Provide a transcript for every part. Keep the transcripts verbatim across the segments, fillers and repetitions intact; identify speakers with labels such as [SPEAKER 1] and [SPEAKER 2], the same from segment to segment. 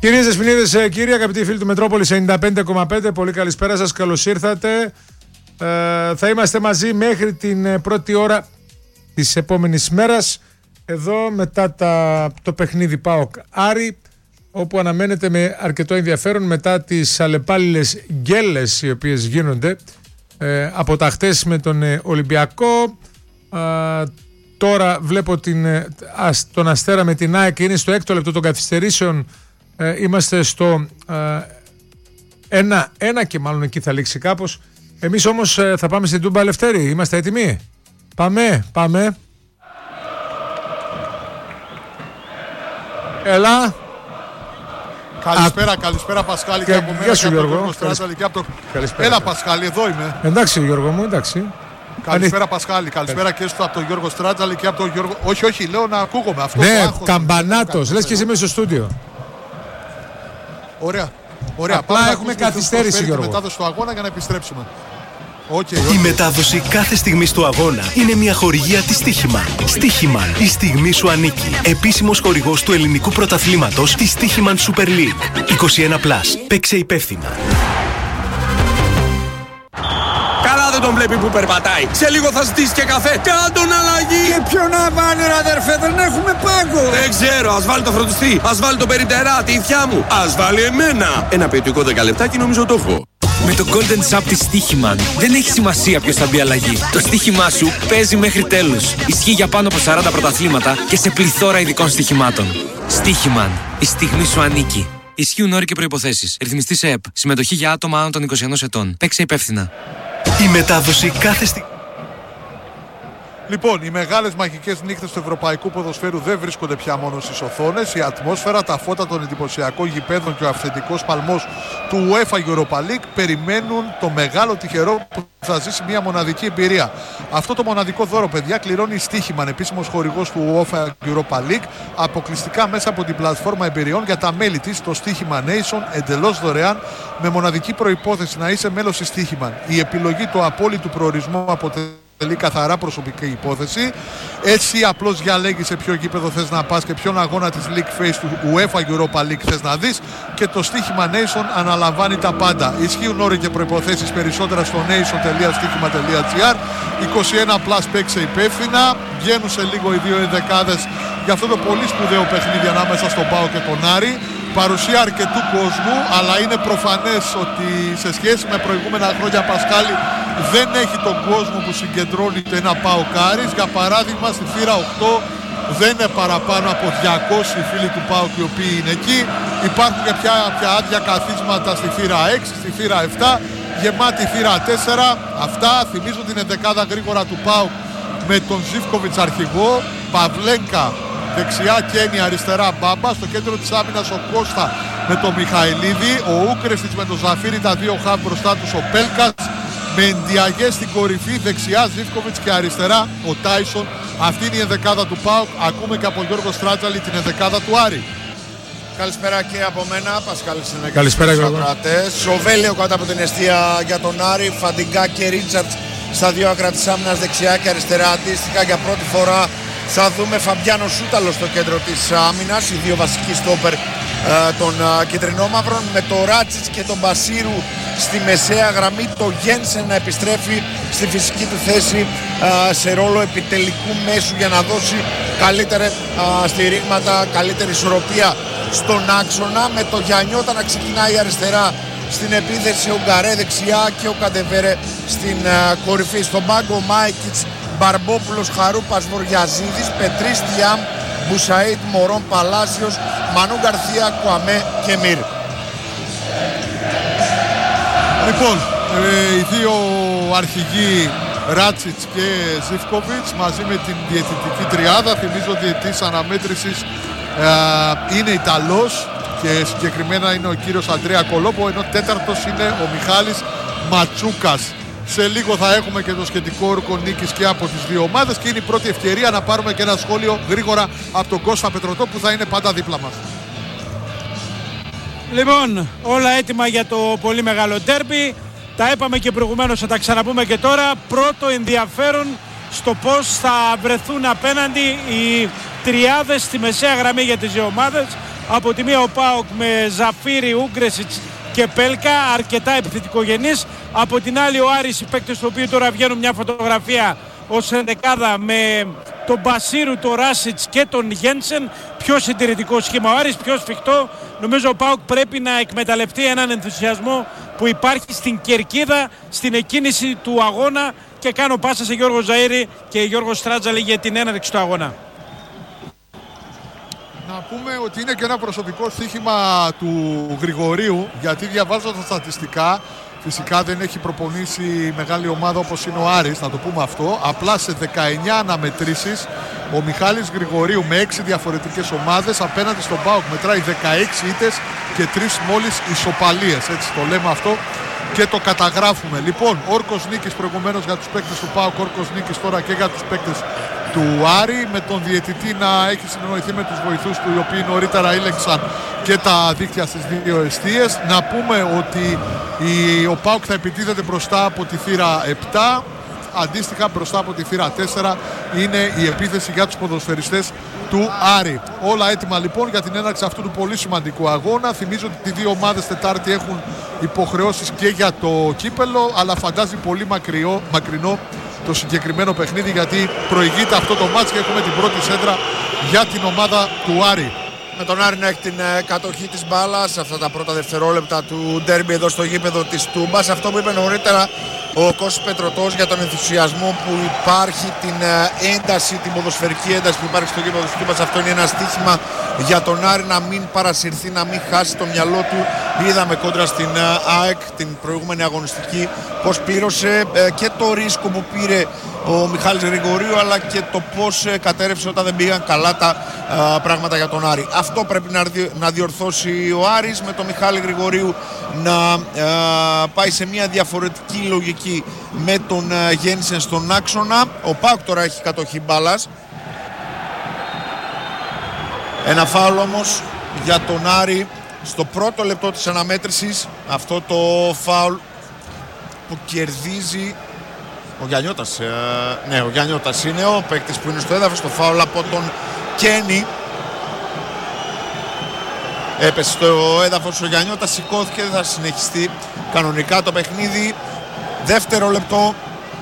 [SPEAKER 1] Κυρίες Δεσποινίδες, κύριοι, αγαπητοί φίλοι του Μετρόπολης ενενήντα πέντε κόμμα πέντε, πολύ καλησπέρα σας, καλώς ήρθατε. Ε, θα είμαστε μαζί μέχρι την πρώτη ώρα της επόμενης μέρας, εδώ μετά τα, το παιχνίδι ΠΑΟΚ Άρη, όπου αναμένεται με αρκετό ενδιαφέρον μετά τις αλλεπάλληλες γκέλες οι οποίες γίνονται ε, από τα χτες με τον ε, Ολυμπιακό. Ε, τώρα βλέπω την, ε, ας, τον Αστέρα με την ΑΕΚ, είναι στο έκτο λεπτό των καθυστερήσεων. Ε, είμαστε στο ε, ένα, ένα και μάλλον εκεί θα λήξει κάπως. Εμείς όμως ε, θα πάμε στην Τούμπα Λευτέρη. Είμαστε έτοιμοι? Πάμε, πάμε. Έλα.
[SPEAKER 2] Καλησπέρα, Α, καλησπέρα Πασχάλη και, και από μένα και από τον Γιώργο Στράτζαλη και από το...
[SPEAKER 1] Καλησπέρα.
[SPEAKER 2] Έλα Πασχάλη, εδώ είμαι.
[SPEAKER 1] Εντάξει Γιώργο μου, εντάξει.
[SPEAKER 2] Καλησπέρα Ανή... Πασχάλη, καλησπέρα και στο, από τον Γιώργο Στράτζαλη και από τον Γιώργο... Όχι, όχι, λέω να ακούγομαι. Αυτό
[SPEAKER 1] ναι, καμπανάτος, λες και εσύ μέσα στο στούντιο.
[SPEAKER 2] Ωραία, ωραία.
[SPEAKER 1] Απλά πάμε έχουμε καθυστέρηση Γιώργο.
[SPEAKER 2] Και μετάδοση του αγώνα για να επιστρέψουμε. Okay, okay.
[SPEAKER 3] Η μετάδοση κάθε στιγμής του αγώνα είναι μια χορηγία της Στίχημαν. Στίχημαν, η στιγμή σου ανήκει. Επίσημος χορηγός του ελληνικού πρωταθλήματος της Στίχημαν Super League. είκοσι ένα συν. Παίξε υπεύθυνα.
[SPEAKER 4] Καλά δεν τον βλέπει που περπατάει. Σε λίγο θα ζητήσει και καφέ. Κάν τον αλλαγή.
[SPEAKER 5] Και ποιο να βάλει ρε αδερφέ, δεν έχουμε πάγκο.
[SPEAKER 4] Δεν ξέρω, ας βάλει το φροντιστή. Ας βάλει το περιπτερά, τη ηθιά μου. Ας βάλει εμένα. Ένα ποιοτικό δέκα λεπτάκι νομίζω το έχω.
[SPEAKER 6] Με το Golden Shop της Στίχημαν δεν έχει σημασία ποιος θα μπει αλλαγή. Το στοίχημά σου παίζει μέχρι τέλους. Ισχύει για πάνω από σαράντα πρωταθλήματα και σε πληθώρα ειδικών στοιχημάτων. Στίχημαν. Η στιγμή σου ανήκει. Ισχύουν όροι και προϋποθέσεις. Ρυθμιστής ΕΕΠ. Συμμετοχή για άτομα άνω των είκοσι ενός ετών. Παίξε υπεύθυνα.
[SPEAKER 3] Η μετάδοση κάθε στιγμή.
[SPEAKER 2] Λοιπόν, οι μεγάλες μαγικές νύχτες του ευρωπαϊκού ποδοσφαίρου δεν βρίσκονται πια μόνο στις οθόνες. Η ατμόσφαιρα, τα φώτα των εντυπωσιακών γηπέδων και ο αυθεντικός παλμός του UEFA Europa League περιμένουν το μεγάλο τυχερό που θα ζήσει μια μοναδική εμπειρία. Αυτό το μοναδικό δώρο, παιδιά, κληρώνει η Στίχημαν, επίσημος χορηγός του UEFA Europa League, αποκλειστικά μέσα από την πλατφόρμα εμπειριών για τα μέλη της, το Στίχημαν Nation, εντελώς δωρεάν, με μοναδική προϋπόθεση να είσαι μέλος της Στίχημαν. Η επιλογή του απόλυτου προορισμού αποτελεί Τελεί καθαρά προσωπική υπόθεση. Έτσι απλώς διαλέγεις σε ποιο γήπεδο θες να πας και ποιον αγώνα της League Phase του UEFA Europa League θες να δεις και το Στίχημα Nation αναλαμβάνει τα πάντα. Ισχύουν όροι και προϋποθέσεις περισσότερα στο nation τελεία στίχημα τελεία gr. είκοσι ένα συν παίξε υπεύθυνα. Βγαίνουν σε λίγο οι δύο ενδεκάδες για αυτό το πολύ σπουδαίο παιχνίδι ανάμεσα στον ΠΑΟ και τον Άρη. Παρουσία αρκετού κόσμου, αλλά είναι προφανές ότι σε σχέση με προηγούμενα χρόνια, Πασχάλη, δεν έχει τον κόσμο που συγκεντρώνει ένα ΠΑΟΚ Άρης. Για παράδειγμα, στη θύρα οκτώ δεν είναι παραπάνω από διακόσιοι φίλοι του ΠΑΟΚ οι οποίοι είναι εκεί. Υπάρχουν και πια, πια άδεια καθίσματα στη θύρα έξι, στη θύρα επτά, γεμάτη θύρα τέσσερα. Αυτά θυμίζω την εντεκάδα γρήγορα του ΠΑΟΚ με τον Ζίβκοβιτς αρχηγό, Παυλέγκα δεξιά, Κένι αριστερά, Μπάμπα. Στο κέντρο της άμυνας ο Κώστα με τον Μιχαηλίδη, ο Ούκρεστης με τον Ζαφίρι, τα δύο χαβ μπροστά τους, ο Πέλκας με Εντιαγέ στην κορυφή, δεξιά Ζίβκοβιτς και αριστερά ο Τάισον. Αυτή είναι η ενδεκάδα του ΠΑΟΚ. Ακούμε και από Γιώργο Στράτζαλη την ενδεκάδα του Άρη.
[SPEAKER 7] Καλησπέρα και από μένα, Πασχάλη Συνέκη.
[SPEAKER 1] Καλησπέρα Γιώργο.
[SPEAKER 7] Σοβέλιο κάτω από την εστία για τον Άρη, Φαντιγκά και Ρίτσαρτς στα δύο άκρα της άμυνας, δεξιά και αριστερά. Αντίστοιχα για πρώτη φορά θα δούμε Φαμπιάνο Σούταλο στο κέντρο της άμυνας, οι δύο βασικοί στόπερ ε, των ε, κεντρινόμαυρων, με το Ράτσιτς και τον Μπασίρου στη μεσαία γραμμή, το Γένσεν να επιστρέφει στη φυσική του θέση ε, σε ρόλο επιτελικού μέσου για να δώσει καλύτερα ε, στηρίγματα, καλύτερη ισορροπία στον άξονα, με το Γιαννιώτα να ξεκινάει αριστερά στην επίθεση, ο Γκαρέ δεξιά και ο Καντεβέρε στην ε, κορυφή. Στον πάγκο Μάικιτς, Μπαρμπόπουλος, Χαρούπας, Βοριαζίδης, Πετρίς, Τιάμ, Μπουσαΐτ, Μωρόν, Παλάσιος, Μανού Γκαρθία, Κουαμέ και Μύρ.
[SPEAKER 2] Λοιπόν, ε, οι δύο αρχηγοί Ράτσιτς και Ζίβκοβιτς μαζί με την διαιτητική τριάδα. Θυμίζω ότι διαιτητής αναμέτρησης ε, είναι Ιταλός και συγκεκριμένα είναι ο κύριος Αντρέα Κολόμπο, ενώ τέταρτος είναι ο Μιχάλης Ματσούκας. Σε λίγο θα έχουμε και το σχετικό όρκο νίκης και από τις δύο ομάδες και είναι η πρώτη ευκαιρία να πάρουμε και ένα σχόλιο γρήγορα από τον Κώστα Πετρωτό που θα είναι πάντα δίπλα μας.
[SPEAKER 5] Λοιπόν, όλα έτοιμα για το πολύ μεγάλο ντέρμπι. Τα είπαμε και προηγουμένως, θα τα ξαναπούμε και τώρα. Πρώτο ενδιαφέρον στο πώς θα βρεθούν απέναντι οι τριάδες στη μεσαία γραμμή για τις δύο ομάδες. Από τη μία ο ΠΑΟΚ με Ζαφίρι, Ούγκρεσιτς και Πέλκα, αρκετά επιθετικογενής. Από την άλλη ο Άρης, οι παίκτες του οποίου τώρα βγαίνουν μια φωτογραφία ως ενδεκάδα με τον Μπασίρου, τον Ράσιτς και τον Γένσεν. Πιο συντηρητικό σχήμα ο Άρης, πιο σφιχτό. Νομίζω ο ΠΑΟΚ πρέπει να εκμεταλλευτεί έναν ενθουσιασμό που υπάρχει στην κερκίδα, στην εκκίνηση του αγώνα, και κάνω πάσα σε Γιώργο Ζαΐρη και Γιώργο Στράτζαλη για την έναρξη του αγώνα.
[SPEAKER 2] Να πούμε ότι είναι και ένα προσωπικό στοίχημα του Γρηγορίου, γιατί διαβάζω τα στατιστικά. Φυσικά δεν έχει προπονήσει μεγάλη ομάδα όπως είναι ο Άρης, να το πούμε αυτό. Απλά σε δεκαεννιά αναμετρήσεις ο Μιχάλης Γρηγορίου με έξι διαφορετικές ομάδες απέναντι στον ΠΑΟΚ μετράει δεκαέξι ήττες και τρεις μόλις ισοπαλίες. Έτσι το λέμε αυτό και το καταγράφουμε. Λοιπόν, όρκος νίκης προηγουμένως για τους παίκτες του ΠΑΟΚ, όρκος νίκης τώρα και για τους παίκτες του Άρη, με τον διαιτητή να έχει συνεννοηθεί με τους βοηθούς του, οι οποίοι νωρίτερα ήλεξαν και τα δίκτυα στις δύο εστίες. Να πούμε ότι η, ο ΠΑΟΚ θα επιτίθεται μπροστά από τη θύρα επτά, αντίστοιχα μπροστά από τη θύρα τέσσερα είναι η επίθεση για τους ποδοσφαιριστές του Άρη. Όλα έτοιμα λοιπόν για την έναρξη αυτού του πολύ σημαντικού αγώνα. Θυμίζω ότι οι δύο ομάδες Τετάρτη έχουν υποχρεώσεις και για το κύπελο, αλλά φαντάζει πολύ μακριό, μακρινό το συγκεκριμένο παιχνίδι, γιατί προηγείται αυτό το μάτς και έχουμε την πρώτη σέντρα για την ομάδα του Άρη.
[SPEAKER 7] Με τον Άρη να έχει την ε, κατοχή της μπάλας αυτά τα πρώτα δευτερόλεπτα του ντέρμπι εδώ στο γήπεδο της Τούμπας. Αυτό που είπε νωρίτερα ο Κώστας Πετρωτός για τον ενθουσιασμό που υπάρχει, την ε, ένταση, την ποδοσφαιρική ένταση που υπάρχει στο γήπεδο της Τούμπας. Αυτό είναι ένα στοίχημα για τον Άρη να μην παρασυρθεί, να μην χάσει το μυαλό του. Είδαμε κόντρα στην ε, ΑΕΚ την προηγούμενη αγωνιστική πως πλήρωσε ε, και το ρίσκο που πήρε ο Μιχάλης Γρηγορίου, αλλά και το πως ε, κατέρευσε όταν δεν πήγαν καλά τα ε, πράγματα για τον Άρη. Αυτό πρέπει να, να διορθώσει ο Άρης, με τον Μιχάλη Γρηγορίου να ε, πάει σε μια διαφορετική λογική με τον ε, Γένσεν στον άξονα. Ο ΠΑΟΚ τώρα έχει κατοχή μπάλας. Ένα φάουλ όμως για τον Άρη στο πρώτο λεπτό της αναμέτρησης. Αυτό το φάουλ που κερδίζει ο Γιαννιώτας. Ε, ναι, ο Γιαννιώτας είναι ο παίκτης που είναι στο έδαφος. Το φάουλ από τον Κένι. Έπεσε στο έδαφος ο Γιαννιώτας, σηκώθηκε, θα συνεχιστεί κανονικά το παιχνίδι. Δεύτερο λεπτό.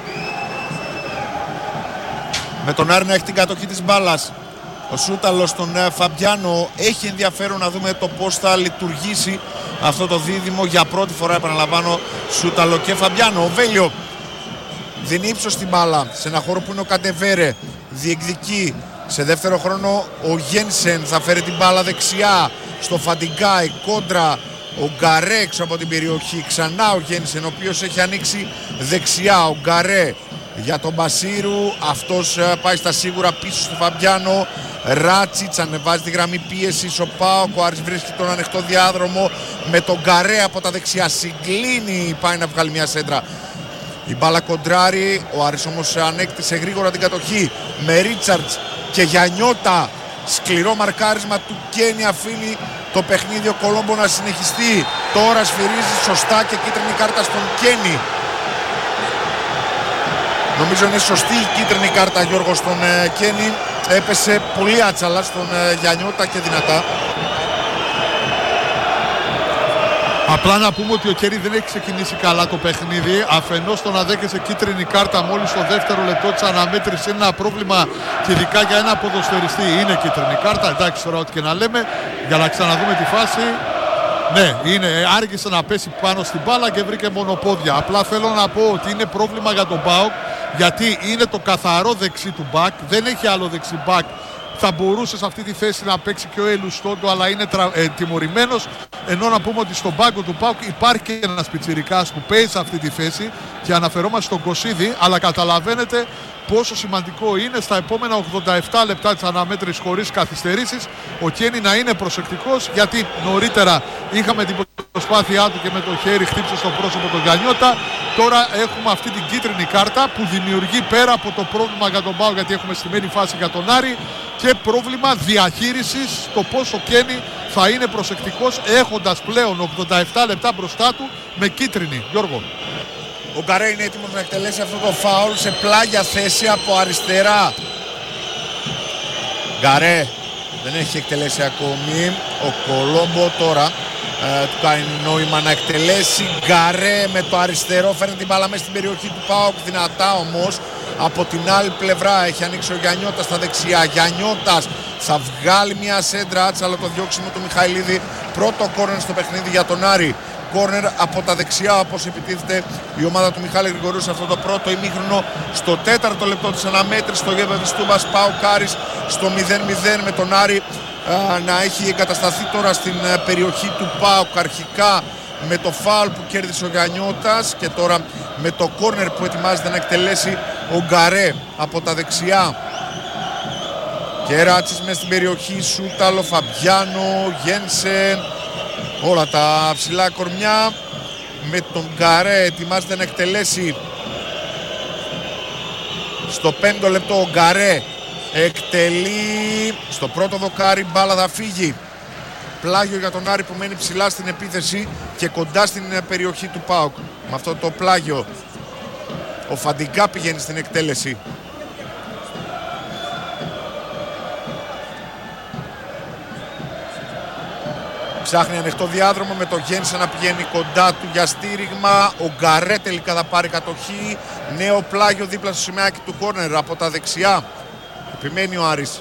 [SPEAKER 7] Με τον Άρη να έχει την κατοχή της μπάλας. Ο Σούταλος στον Φαμπιάνο. Έχει ενδιαφέρον να δούμε το πώς θα λειτουργήσει αυτό το δίδυμο. Για πρώτη φορά, επαναλαμβάνω, Σούταλο και Φαμπιάνο. Ο Βέλιο δίνει ύψος στην μπάλα σε ένα χώρο που είναι ο Καντεβέρε. Διεκδικεί. Σε δεύτερο χρόνο ο Γένσεν θα φέρει την μπάλα δεξιά στο Φαντιγκάι, κόντρα ο Γκαρέ έξω από την περιοχή. Ξανά ο Γένσεν, ο οποίος έχει ανοίξει δεξιά. Ο Γκαρέ για τον Μπασίρου, αυτός πάει στα σίγουρα πίσω στο Φαμπιάνο. Ράτσιτς ανεβάζει τη γραμμή πίεσης. Ο ΠΑΟΚ, ο Άρης βρίσκει τον ανοιχτό διάδρομο με τον Γκαρέ από τα δεξιά. Συγκλίνει, πάει να βγάλει μια σέντρα. Η μπάλα κοντράρει, ο Άρης όμως ανέκτησε γρήγορα την κατοχή με Ρίτσαρτς και Γιαννιώτα. Σκληρό μαρκάρισμα του Κένι αφήνει το παιχνίδι ο Κολόμπο να συνεχιστεί. Τώρα σφυρίζει σωστά και κίτρινη κάρτα στον Κένι. Νομίζω είναι σωστή η κίτρινη κάρτα, Γιώργο, στον ε, Κένι. Έπεσε πολύ άτσαλα στον ε, Γιαννιώτα και δυνατά.
[SPEAKER 2] Απλά να πούμε ότι ο Κέρι δεν έχει ξεκινήσει καλά το παιχνίδι. Αφενός το να δέχεσαι κίτρινη κάρτα μόλις στο δεύτερο λεπτό της αναμέτρησης είναι ένα πρόβλημα, και ειδικά για ένα ποδοσφαιριστή. Είναι κίτρινη κάρτα, εντάξει, τώρα ό,τι και να λέμε, για να ξαναδούμε τη φάση. Ναι, είναι, άργησε να πέσει πάνω στην μπάλα και βρήκε μονοπόδια. Απλά θέλω να πω ότι είναι πρόβλημα για τον ΠΑΟΚ, γιατί είναι το καθαρό δεξί του μπακ, δεν έχει άλλο δεξί μπακ. Θα μπορούσε σε αυτή τη θέση να παίξει και ο Ελουστόντο, αλλά είναι τρα... ε, τιμωρημένος. Ενώ να πούμε ότι στον πάγκο του ΠΑΟΚ υπάρχει και ένας πιτσιρικάς που παίζει σε αυτή τη θέση, και αναφερόμαστε στον Κωσίδη, αλλά καταλαβαίνετε πόσο σημαντικό είναι στα επόμενα ογδόντα επτά λεπτά της αναμέτρησης χωρίς καθυστερήσεις ο Κένι να είναι προσεκτικός, γιατί νωρίτερα είχαμε την προσπάθειά του και με το χέρι χτύψε στο πρόσωπο τον Γιαννιώτα. Τώρα έχουμε αυτή την κίτρινη κάρτα που δημιουργεί, πέρα από το πρόβλημα για τον ΠΑΟΚ, γιατί έχουμε στημένη φάση για τον Άρη, και πρόβλημα διαχείρισης, το πώς ο Κένι θα είναι προσεκτικός έχοντας πλέον ογδόντα επτά λεπτά μπροστά του με κίτρινη. Γιώργο.
[SPEAKER 7] Ο Γκαρέ είναι έτοιμος να εκτελέσει αυτό το φάουλ σε πλάγια θέση από αριστερά. Γκαρέ Δεν έχει εκτελέσει ακόμη. Ο Κολόμπο τώρα ε, του κάνει νόημα να εκτελέσει. Γκαρέ με το αριστερό φέρνει την μπάλα μέσα στην περιοχή του ΠΑΟΚ. Δυνατά όμως. Από την άλλη πλευρά έχει ανοίξει ο Γιαννιώτας στα δεξιά. Γιαννιώτας θα βγάλει μια σέντρα, αλλά το διώξιμο του Μιχαηλίδη. Πρώτο κόρνερ στο παιχνίδι για τον Άρη. Κόρνερ από τα δεξιά, όπως επιτίθεται η ομάδα του Μιχάλη Γρηγορίου σε αυτό το πρώτο ημίχρονο. Στο τέταρτο λεπτό της αναμέτρησης, στο γήπεδο της Τούμπας, ΠΑΟΚ Άρης στο μηδέν μηδέν, με τον Άρη α, να έχει εγκατασταθεί τώρα στην α, περιοχή του ΠΑΟΚ, αρχικά με το φάουλ που κέρδισε ο Γιαννιώτας και τώρα με το κόρνερ που ετοιμάζεται να εκτελέσει ο Γκαρέ από τα δεξιά. Και Ράτσις μέσα στην περιοχή, Σούταλο, Φαμπιάνο, Γένσεν, όλα τα ψηλά κορμιά. Με τον Γκαρέ ετοιμάζεται να εκτελέσει στο πέμπτο λεπτό. Ο Γκαρέ εκτελεί στο πρώτο δοκάρι, μπάλα θα φύγει. Πλάγιο για τον Άρη που μένει ψηλά στην επίθεση και κοντά στην περιοχή του ΠΑΟΚ. Με αυτό το πλάγιο ο Φαντιγκά πηγαίνει στην εκτέλεση. Ψάχνει ανοιχτό διάδρομο με το Γένσε να πηγαίνει κοντά του για στήριγμα. Ο Γκαρέ τελικά θα πάρει κατοχή. Νέο πλάγιο δίπλα στο σημαίακι του κόρνερ από τα δεξιά. Επιμένει ο Άρης.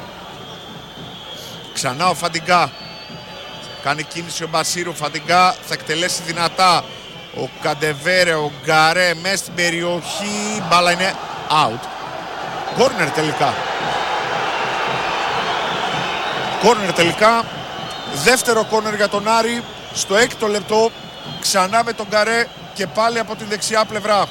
[SPEAKER 7] Ξανά ο Φαντιγκά. Κάνει κίνηση ο Μπασίρου. Ο Φαντιγκά θα εκτελέσει δυνατά. Ο Καντεβέρε, ο Γκαρέ μέσα στην περιοχή. Μπάλα είναι out. Κόρνερ τελικά. Κόρνερ τελικά. Δεύτερο κόρνερ για τον Άρη στο έκτο λεπτό. Ξανά με τον Γκαρέ και πάλι από την δεξιά πλευρά.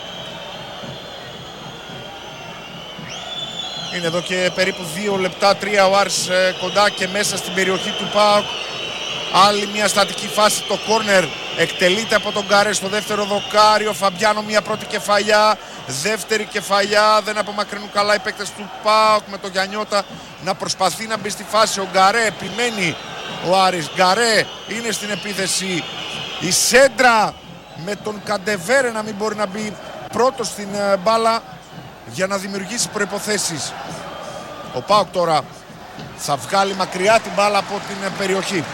[SPEAKER 7] Είναι εδώ και περίπου δύο λεπτά, τρία ο Άρης ε, κοντά και μέσα στην περιοχή του ΠΑΟΚ. Άλλη μια στατική φάση, το κόρνερ εκτελείται από τον Γκαρέ στο δεύτερο δοκάριο. Φαμπιάνο μια πρώτη κεφαλιά, δεύτερη κεφαλιά, δεν απομακρύνουν καλά οι παίκτες του ΠΑΟΚ με τον Γιαννιώτα να προσπαθεί να μπει στη φάση. Ο Γκαρέ επιμένει, ο Άρης. Γκαρέ είναι στην επίθεση. Η σέντρα με τον Καντεβέρε να μην μπορεί να μπει πρώτος στην uh, μπάλα για να δημιουργήσει προϋποθέσεις. Ο ΠΑΟΚ τώρα θα βγάλει μακριά την μπάλα από την uh, περιοχή.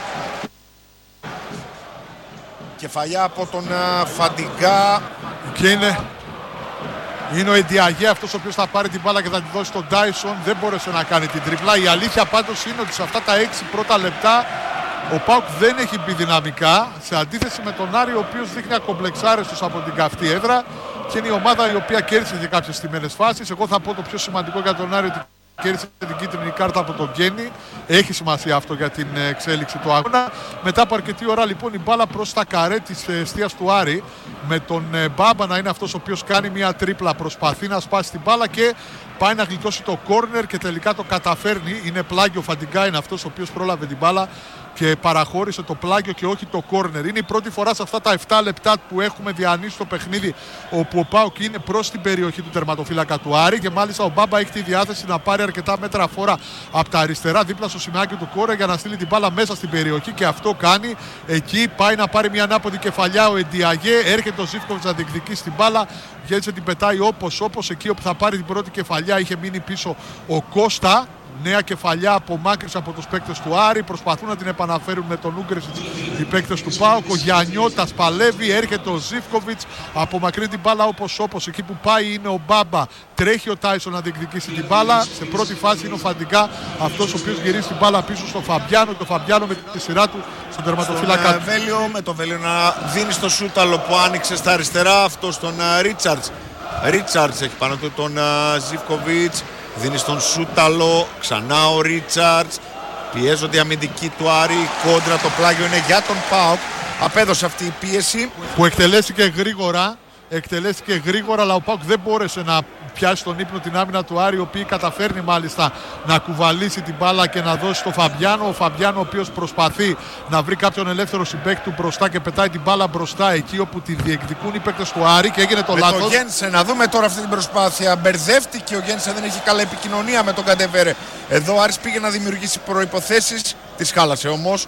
[SPEAKER 7] Κεφαλιά από τον uh, Φαντιγκά.
[SPEAKER 2] Και είναι, είναι ο Εντιαγέ αυτός ο οποίος θα πάρει την μπάλα και θα τη δώσει στον Τάισον. Δεν μπόρεσε να κάνει την τριπλά. Η αλήθεια πάντως είναι ότι σε αυτά τα έξι πρώτα λεπτά ο ΠΑΟΚ δεν έχει μπει δυναμικά, σε αντίθεση με τον Άρη, ο οποίος δείχνει ακομπλεξάρεστος από την καυτή έδρα και είναι η ομάδα η οποία κέρδισε και κάποιες στιμένες φάσεις. Εγώ θα πω το πιο σημαντικό για τον Άρη, ότι κέρδισε την κίτρινη κάρτα από τον Γκένι. Έχει σημασία αυτό για την εξέλιξη του αγώνα. Μετά από αρκετή ώρα λοιπόν η μπάλα προς τα καρέ της εστίας του Άρη, με τον Μπάμπα να είναι αυτός ο οποίος κάνει μια τρίπλα, προσπαθεί να σπάσει την μπάλα και πάει να γλιτώσει το κόρνερ και τελικά το καταφέρνει. Είναι πλάγιο, Φαντιγκά είναι αυτός ο οποίος πρόλαβε την μπάλα και παραχώρησε το πλάγιο και όχι το κόρνερ. Είναι η πρώτη φορά σε αυτά τα επτά λεπτά που έχουμε διανύσει το παιχνίδι όπου ο ΠΑΟΚ είναι προς την περιοχή του τερματοφύλακα του Άρη και μάλιστα ο Μπάμπα έχει τη διάθεση να πάρει αρκετά μέτρα φορά από τα αριστερά δίπλα στο σημαίακι του κόρνερ για να στείλει την μπάλα μέσα στην περιοχή και αυτό κάνει. Εκεί πάει να πάρει μια ανάποδη κεφαλιά ο Εντιαγέ, έρχεται ο Ζίβκοβιτς να διεκδικήσει την μπάλα. Γέννησε την πετάει όπως όπως εκεί όπου θα πάρει την πρώτη κεφαλιά είχε μείνει πίσω ο Κώστα. Νέα κεφαλιά απομάκρυνση από τους παίκτες του Άρη. Προσπαθούν να την επαναφέρουν με τον Ούγκρεσιτς οι παίκτες του ΠΑΟΚ. Ο Γιαννιώτας παλεύει, έρχεται ο Ζίβκοβιτς, απομακρύνει την μπάλα όπως όπως. Εκεί που πάει είναι ο Μπάμπα. Τρέχει ο Τάισον να διεκδικήσει την μπάλα. Σε πρώτη φάση είναι ο Φαντιγκά, αυτός ο οποίος γυρίζει την μπάλα πίσω στο Φαμπιάνο. Το Φαμπιάνο με τη σειρά του στον τερματοφύλακα του.
[SPEAKER 7] Βέλιο, με το Βέλιο να δίνει στο Σούταλο που άνοιξε στα αριστερά. Αυτό στον Ρίτσαρτς. Ρίτσαρτς έχει πάνω του τον Ζίβκοβιτς. Δίνει στον Σούταλο, ξανά ο Ρίτσαρτς. Πιέζονται οι αμυντικοί του Άρη. Κόντρα, το πλάγιο είναι για τον ΠΑΟΚ. Απέδωσε αυτή η πίεση.
[SPEAKER 2] Που εκτελέστηκε γρήγορα. Εκτελέστηκε γρήγορα, αλλά ο ΠΑΟΚ δεν μπόρεσε να πιάσει τον ύπνο την άμυνα του Άρη, ο οποίος καταφέρνει μάλιστα να κουβαλήσει την μπάλα και να δώσει στο Φαμπιάνο. Ο Φαμπιάνο, ο οποίος προσπαθεί να βρει κάποιον ελεύθερο συμπαίκτη του μπροστά και πετάει την μπάλα μπροστά εκεί όπου τη διεκδικούν οι παίκτες του Άρη και έγινε το
[SPEAKER 7] με
[SPEAKER 2] λάθος.
[SPEAKER 7] Το Γένσε, να δούμε τώρα αυτή την προσπάθεια. Μπερδεύτηκε ο Γένσε, δεν έχει καλά επικοινωνία με τον Καντεβέρε. Εδώ ο Άρης πήγε να δημιουργήσει προϋποθέσεις, τις χάλασε όμως.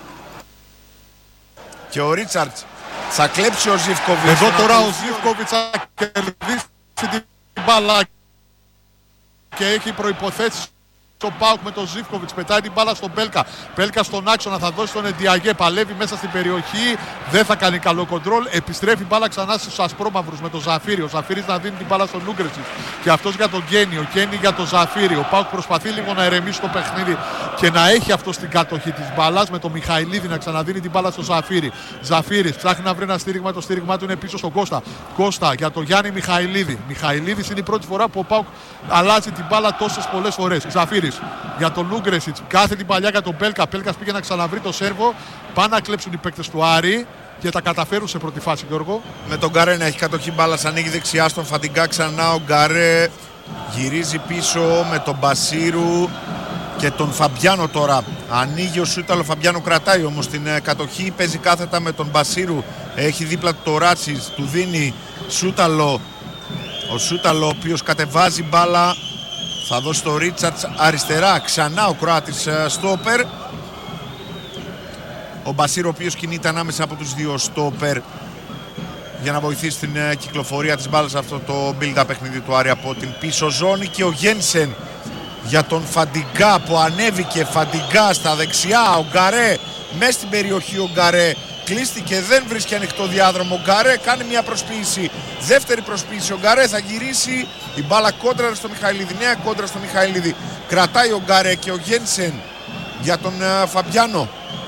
[SPEAKER 7] Και ο Ρίτσαρτς θα κλέψει ο Ζίβκοβιτς.
[SPEAKER 2] Εδώ τώρα ο Ζίβκοβιτς θα κερδίσει την μπάλα και έχει προϋποθέσεις ο Πάουκ με τον Ζίβκοβιτς, πετάει την μπάλα στον Πέλκα. Πέλκα στον άξονα, θα δώσει τον Εντιαγέ. Παλεύει μέσα στην περιοχή, δεν θα κάνει καλό κοντρόλ. Επιστρέφει μπάλα ξανά στους ασπρόμαυρους με τον Ζαφίρη. Ο Ζαφίρης να δίνει την μπάλα στον Ούγκρεσιτς. Και αυτός για τον Γκένι, ο Γκένι για τον Ζαφίρη. Ο Πάουκ προσπαθεί λίγο να ερεμήσει το παιχνίδι και να έχει αυτό στην κατοχή της μπάλας. Με τον Μιχαηλίδη να ξαναδίνει την μπάλα στον Ζαφίρη. Ζαφίρης ψάχνει να βρει ένα στήριγμα, το στήριγμά του είναι πίσω στον Κώστα. Κώστα για τον Γιάννη Μιχαηλίδη. Μιχαηλίδης είναι η πρώτη φορά που ο Πάουκ αλλάζει την μπάλα τόσες πολλές φορές. Ζαφίρης για τον Ούγκρεσιτς, κάθε την παλιά για τον Πέλκα. Πέλκας πήγε να ξαναβρει το σέρβο. Πάνε να κλέψουν οι παίκτες του Άρη και τα καταφέρουν σε πρώτη φάση, Γιώργο.
[SPEAKER 7] Με τον Γκαρέ να έχει κατοχή μπάλα, ανοίγει δεξιά στον Φαντιγκά ξανά. Ο Γκαρέ γυρίζει πίσω με τον Μπασίρου και τον Φαμπιάνο τώρα. Ανοίγει ο Σούταλο, Φαμπιάνο κρατάει όμως την κατοχή. Παίζει κάθετα με τον Μπασίρου. Έχει δίπλα το Ράτσις, του δίνει Σούταλο. Ο Σούταλο, ο οποίος κατεβάζει μπάλα, θα δώσει το Ρίτσαρτς αριστερά. Ξανά ο Κροάτης στόπερ. Ο Μπασίρου, ο οποίος κινείται ανάμεσα από τους δύο στόπερ για να βοηθήσει την κυκλοφορία της μπάλας αυτό το build-up παιχνίδι του Άρη από την πίσω ζώνη. Και ο Γένσεν για τον Φαντιγκά που ανέβηκε. Φαντιγκά στα δεξιά. Ο Γκαρέ μέσα στην περιοχή. Ο Γκαρέ κλείστηκε, δεν βρίσκει ανοιχτό διάδρομο. Ο Γκαρέ κάνει μια προσποίηση. Δεύτερη προσποίηση. Ο Γκαρέ θα γυρίσει. Η μπάλα κόντρα στο Μιχαηλίδη. Νέα κόντρα στο Μιχαηλίδη. Κρατάει ο Γκαρέ και ο Γένσεν για τον uh, Φαμπιάνο.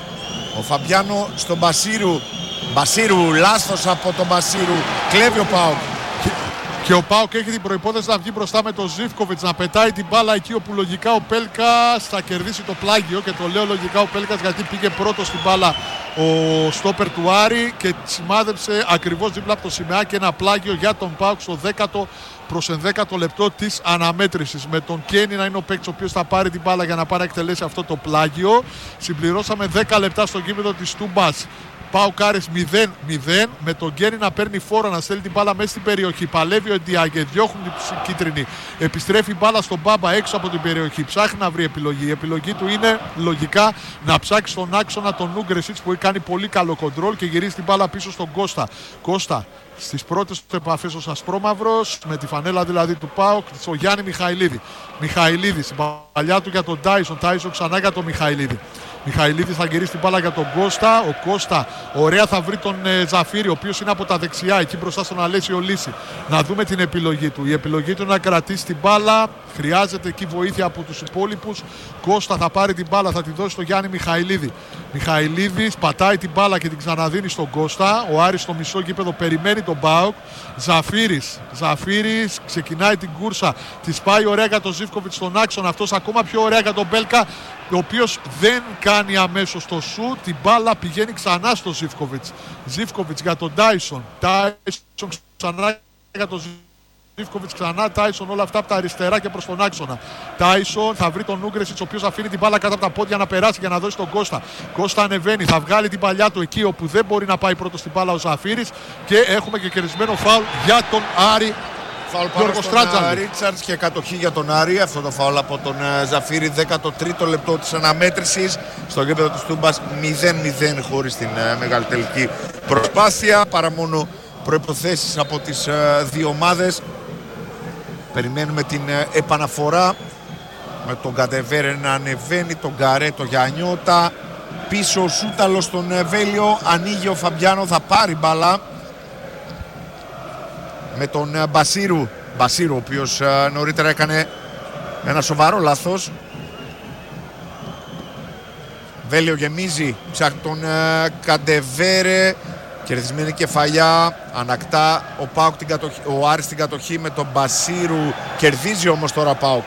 [SPEAKER 7] Ο Φαμπιάνο στον Μπασίρου. Μπασίρου, λάθος από τον Μπασίρου. Κλέβει ο Πάουκ.
[SPEAKER 2] Και, και ο Πάουκ έχει την προϋπόθεση να βγει μπροστά με τον Ζίβκοβιτς, να πετάει την μπάλα εκεί όπου λογικά ο Πέλκας θα κερδίσει το πλάγιο. Και το λέω λογικά ο Πέλκας γιατί πήγε πρώτος στην μπάλα ο στόπερ του Άρη και σημάδεψε ακριβώς δίπλα από το σημαίακι ένα πλάγιο για τον Πάουκ στο δέκατο προς ενδέκατο λεπτό της αναμέτρησης. Με τον Κένι να είναι ο παίκτης ο οποίος θα πάρει την μπάλα για να πάει να εκτελέσει αυτό το πλάγιο. Συμπληρώσαμε δέκα λεπτά στο γήπεδο της Τούμπας. Πάουκ Άρης μηδέν μηδέν, με τον Γκένι να παίρνει φόρο, να στέλνει την μπάλα μέσα στην περιοχή. Παλεύει ο Εντιάγκε, διώχνουν την κίτρινη. Επιστρέφει η μπάλα στον Μπάμπα έξω από την περιοχή. Ψάχνει να βρει επιλογή. Η επιλογή του είναι λογικά να ψάξει στον άξονα τον Ούγκρεσιτς που έχει κάνει πολύ καλό κοντρόλ και γυρίζει την μπάλα πίσω στον Κώστα. Κώστα στις πρώτες επαφές ο Ασπρόμαυρος, με τη φανέλα δηλαδή του ΠΑΟΚ, στο Γιάννη Μιχαηλίδη. Μιχαηλίδη, στην παλιά του για τον Τάισον. Τάισον ξανά για τον Μιχαηλίδη. Μιχαηλίδη θα γυρίσει την μπάλα για τον Κώστα. Ο Κώστα ωραία θα βρει τον ε, Ζαφίρη, ο οποίος είναι από τα δεξιά, εκεί μπροστά στον Αλέσιο Λύση. Να δούμε την επιλογή του. Η επιλογή του είναι να κρατήσει την μπάλα. Χρειάζεται εκεί βοήθεια από τους υπόλοιπους. Κώστα θα πάρει την μπάλα, θα τη δώσει στον Γιάννη Μιχαηλίδη. Μιχαηλίδης πατάει την μπάλα και την ξαναδίνει στον Κώστα. Ο Άρης στο μισό γήπεδο περιμένει τον ΠΑΟΚ. Ζαφίρης. Ζαφίρης ξεκινάει την κούρσα. Τη πάει ωραία για τον Ζίβκοβιτς στον άξονα. Αυτός ακόμα πιο ωραία για τον Μπέλκα, ο οποίος δεν κάνει αμέσως το σου. Την μπάλα πηγαίνει ξανά στο Ζίβκοβιτς. Ζίβκοβιτς για τον Τάισον. Τάισον ξανά για τον Ζίβκοβιτς, ξανά Τάισον, όλα αυτά από τα αριστερά και προς τον άξονα. Τάισον θα βρει τον Ούγκρεσιτς, ο οποίος αφήνει την μπάλα κάτω από τα πόδια να περάσει για να δώσει τον Κώστα. Κώστα ανεβαίνει, θα βγάλει την παλιά του εκεί όπου δεν μπορεί να πάει πρώτο στην μπάλα ο Ζαφίρης. Και έχουμε και κερδισμένο φάουλ για τον Άρη.
[SPEAKER 7] Φάουλ πάνω στον Ρίτσαρτς και κατοχή για τον Άρη. Αυτό το φάουλ από τον Ζαφίρη, δέκατο τρίτο λεπτό της αναμέτρησης. Στο γήπεδο της Τούμπας μηδέν μηδέν χωρίς την μεγάλη τελική προσπάθεια. Παρά μόνο προϋποθέσεις από τις δύο ομάδες. Περιμένουμε την επαναφορά με τον Κατεβέρε να ανεβαίνει, τον Γκαρέ, τον Γιαννιώτα. Πίσω ο Σούταλος στον Βέλιο, ανοίγει ο Φαμπιάνο, θα πάρει μπάλα με τον Μπασίρου. Μπασίρου, ο οποίος νωρίτερα έκανε ένα σοβαρό λάθος. Βέλιο γεμίζει, ψάχνει τον Κατεβέρε. Κερδισμένη κεφαλιά, ανακτά ο, ΠΑΟΚ την κατοχή, ο Άρης την κατοχή με τον Μπασίρου. Κερδίζει όμως τώρα ΠΑΟΚ.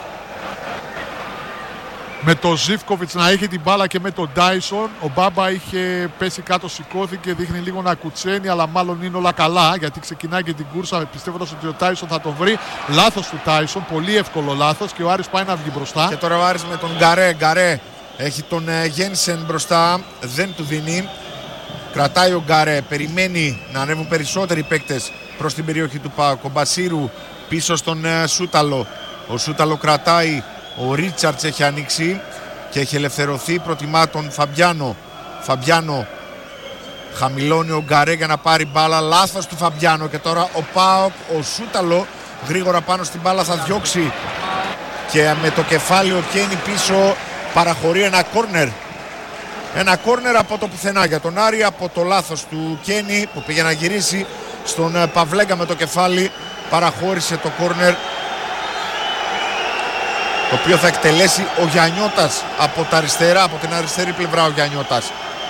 [SPEAKER 2] Με τον Ζίβκοβιτς να έχει την μπάλα και με τον Τάισον. Ο Μπάμπα είχε πέσει κάτω, σηκώθηκε, δείχνει λίγο να κουτσένει, αλλά μάλλον είναι όλα καλά γιατί ξεκινάει και την κούρσα πιστεύοντας ότι ο Τάισον θα τον βρει. Λάθος του Τάισον, πολύ εύκολο λάθος και ο Άρης πάει να βγει μπροστά.
[SPEAKER 7] Και τώρα ο Άρης με τον Γκαρέ. Γκαρέ έχει τον Γένσεν μπροστά, δεν του δίνει. Κρατάει ο Γκαρέ, περιμένει να ανέβουν περισσότεροι παίκτες προς την περιοχή του ΠΑΟΚ. Ο Μπασίρου πίσω στον Σούταλο. Ο Σούταλο κρατάει, ο Ρίτσαρτς έχει ανοίξει και έχει ελευθερωθεί. Προτιμά τον Φαμπιάνο. Φαμπιάνο χαμηλώνει ο Γκαρέ για να πάρει μπάλα. Λάθος του Φαμπιάνο και τώρα ο ΠΑΟΚ, ο Σούταλο γρήγορα πάνω στην μπάλα θα διώξει και με το κεφάλι ο Κένι πίσω παραχωρεί ένα κόρνερ. Ένα κόρνερ από το πουθενά για τον Άρη, από το λάθος του Κένι που πήγε να γυρίσει στον Παυλέγκα με το κεφάλι, παραχώρησε το κόρνερ, το οποίο θα εκτελέσει ο Γιαννιώτας από τα αριστερά, από την αριστερή πλευρά ο Γιαννιώτας.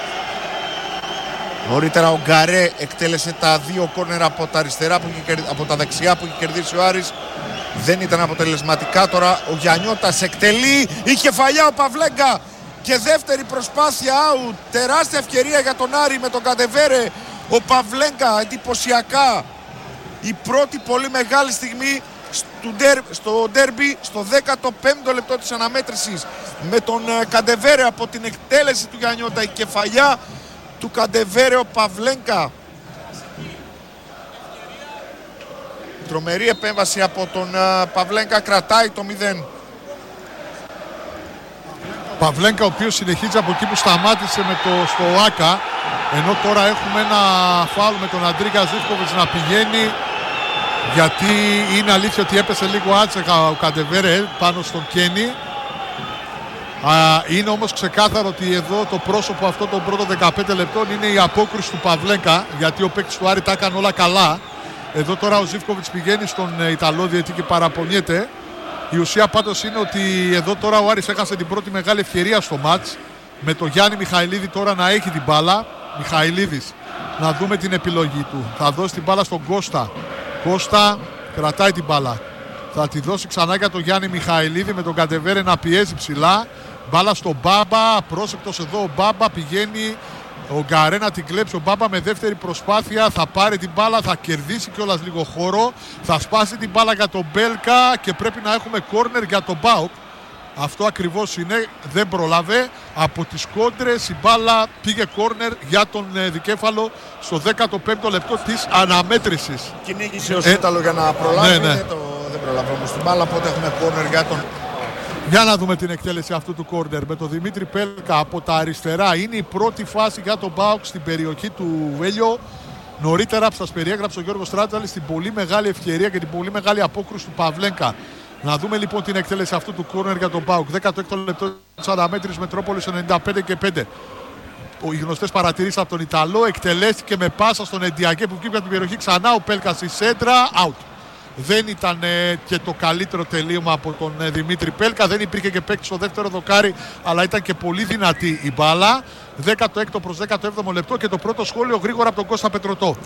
[SPEAKER 7] Νωρίτερα ο Γκαρέ εκτέλεσε τα δύο κόρνερ από τα αριστερά, που είχε, από τα δεξιά που είχε κερδίσει ο Άρης. Δεν ήταν αποτελεσματικά. Τώρα ο Γιαννιώτας εκτελεί, η κεφαλιά ο Παυλέγκα και δεύτερη προσπάθεια out. Τεράστια ευκαιρία για τον Άρη με τον Καντεβέρε. Ο Παυλέγκα εντυπωσιακά. Η πρώτη πολύ μεγάλη στιγμή στο ντέρμπι, στο δέκατο πέμπτο λεπτό της αναμέτρησης, με τον Καντεβέρε από την εκτέλεση του Γιαννιώτα, η κεφαλιά του Καντεβέρε, ο Παυλέγκα. Τρομερή επέμβαση από τον Παυλέγκα, κρατάει το μηδέν.
[SPEAKER 2] Παυλέγκα ο οποίος συνεχίζει από εκεί που σταμάτησε με το, στο Άκα, ενώ τώρα έχουμε ένα φάουλ με τον Αντρίγκα Ζίβκοβιτς να πηγαίνει, γιατί είναι αλήθεια ότι έπεσε λίγο άτσεχα ο Καντεβέρε πάνω στον Κένι. Α, είναι όμως ξεκάθαρο ότι εδώ το πρόσωπο αυτό των πρώτων δεκαπέντε λεπτών είναι η απόκριση του Παυλέγκα, γιατί ο παίκτης του Άρη τα έκανε όλα καλά. Εδώ τώρα ο Ζίβκοβιτς πηγαίνει στον Ιταλό διαιτητή και παραπονιέται. Η ουσία πάντως είναι ότι εδώ τώρα ο Άρης έχασε την πρώτη μεγάλη ευκαιρία στο μάτς, με τον Γιάννη Μιχαηλίδη τώρα να έχει την μπάλα. Μιχαηλίδης, να δούμε την επιλογή του. Θα δώσει την μπάλα στον Κώστα. Κώστα κρατάει την μπάλα. Θα τη δώσει ξανά για τον Γιάννη Μιχαηλίδη, με τον Καντεβέρε να πιέζει ψηλά. Μπάλα στον Μπάμπα, πρόσεκτος εδώ ο Μπάμπα, πηγαίνει ο Γκαρέ να την κλέψει. Ο Μπάμπα με δεύτερη προσπάθεια θα πάρει την μπάλα, θα κερδίσει κιόλας λίγο χώρο, θα σπάσει την μπάλα για τον Μπέλκα και πρέπει να έχουμε κόρνερ για τον ΠΑΟΚ. Αυτό ακριβώς είναι, δεν προλάβε. Από τις κόντρες η μπάλα πήγε κόρνερ για τον ε, δικέφαλο στο δέκατο πέμπτο λεπτό της αναμέτρησης.
[SPEAKER 7] Κυνήγησε ο Σούταλο ε, για να προλάβει,
[SPEAKER 2] ναι, ναι.
[SPEAKER 7] Δεν, το, δεν προλάβει όμως την μπάλα, οπότε έχουμε κόρνερ για τον...
[SPEAKER 2] Για να δούμε την εκτέλεση αυτού του κόρνερ με τον Δημήτρη Πέλκα από τα αριστερά. Είναι η πρώτη φάση για τον ΠΑΟΚ στην περιοχή του Βέλιο. Νωρίτερα σας περιέγραψε ο Γιώργος Τράτζαλης την πολύ μεγάλη ευκαιρία και την πολύ μεγάλη απόκρουση του Παυλέγκα. Να δούμε λοιπόν την εκτέλεση αυτού του κόρνερ για τον ΠΑΟΚ. δέκατο έκτο λεπτό της αναμέτρησης, Μετρόπολης ενενήντα πέντε και πέντε. Οι γνωστές παρατηρήσεις από τον Ιταλό, εκτελέστηκε με πάσα στον Εντιαγκέ που βγήκε από την περιοχή ξανά. Ο Πέλκα στη σέντρα, out. Δεν ήταν ε, και το καλύτερο τελείωμα από τον ε, Δημήτρη Πέλκα. Δεν υπήρχε και παίκτη στο δεύτερο δοκάρι, αλλά ήταν και πολύ δυνατή η μπάλα. δέκατο έκτο προς δέκατο έβδομο λεπτό και το πρώτο σχόλιο γρήγορα από τον Κώστα Πετρωτό.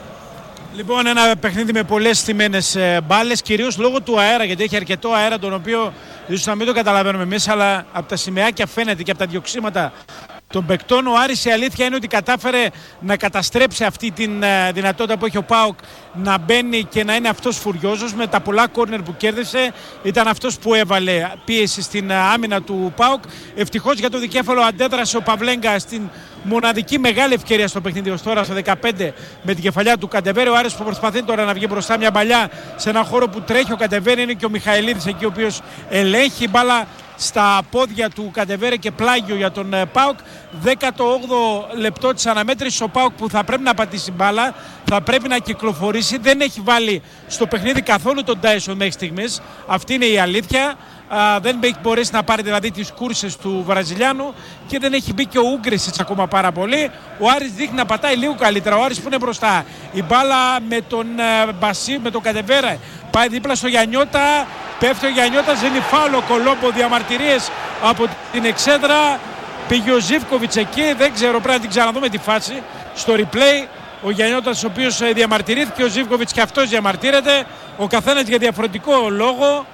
[SPEAKER 5] Λοιπόν, ένα παιχνίδι με πολλές στημένες ε, μπάλες, κυρίως λόγω του αέρα, γιατί έχει αρκετό αέρα, τον οποίο ίσως να μην το καταλαβαίνουμε εμείς, αλλά από τα σημαίακια φαίνεται και από τα διοξήματα των παικτών. Ο Άρης, η αλήθεια είναι ότι κατάφερε να καταστρέψει αυτή τη uh, δυνατότητα που έχει ο ΠΑΟΚ να μπαίνει και να είναι αυτός φουριόζος. Με τα πολλά κόρνερ που κέρδισε ήταν αυτός που έβαλε πίεση στην uh, άμυνα του ΠΑΟΚ. Ευτυχώς για το δικέφαλο αντέδρασε ο Παυλέγκα στην μοναδική μεγάλη ευκαιρία στο παιχνίδι ως τώρα, στο δεκαπέντε, με την κεφαλιά του Καντεβέρε. Ο Άρης που προσπαθεί τώρα να βγει μπροστά μια παλιά σε ένα χώρο που τρέχει ο Καντεβέρε, είναι και ο Μιχαηλίδης εκεί ο οποίος ελέγχει μπάλα στα πόδια του Καντεβέρε και πλάγιο για τον ΠΑΟΚ. δέκατο όγδοο λεπτό της αναμέτρησης, ο ΠΑΟΚ που θα πρέπει να πατήσει μπάλα, θα πρέπει να κυκλοφορήσει. Δεν έχει βάλει στο παιχνίδι καθόλου τον Τάισον μέχρι στιγμής. Αυτή είναι η αλήθεια. Α, δεν έχει μπορέσει να πάρει δηλαδή τις κούρσες του Βραζιλιάνου και δεν έχει μπει και ο Ούγκρεσιτς ακόμα πάρα πολύ. Ο Άρης δείχνει να πατάει λίγο καλύτερα. Ο Άρης που είναι μπροστά. Η μπάλα με τον uh, Μπασί, με τον Καντεβέρε, πάει δίπλα στο Γιαννιώτα. Πέφτει ο Γιαννιώτας, δίνει φάουλο Κολόμπο, διαμαρτυρίες από την εξέδρα. Πήγε ο Ζίβκοβιτς εκεί, δεν ξέρω, πρέπει να την ξαναδούμε τη φάση στο replay. Ο Γιαννιώτας ο οποίος διαμαρτυρήθηκε, ο Ζίβκοβιτς και αυτός διαμαρτύρεται. Ο καθένας για διαφορετικό λόγο.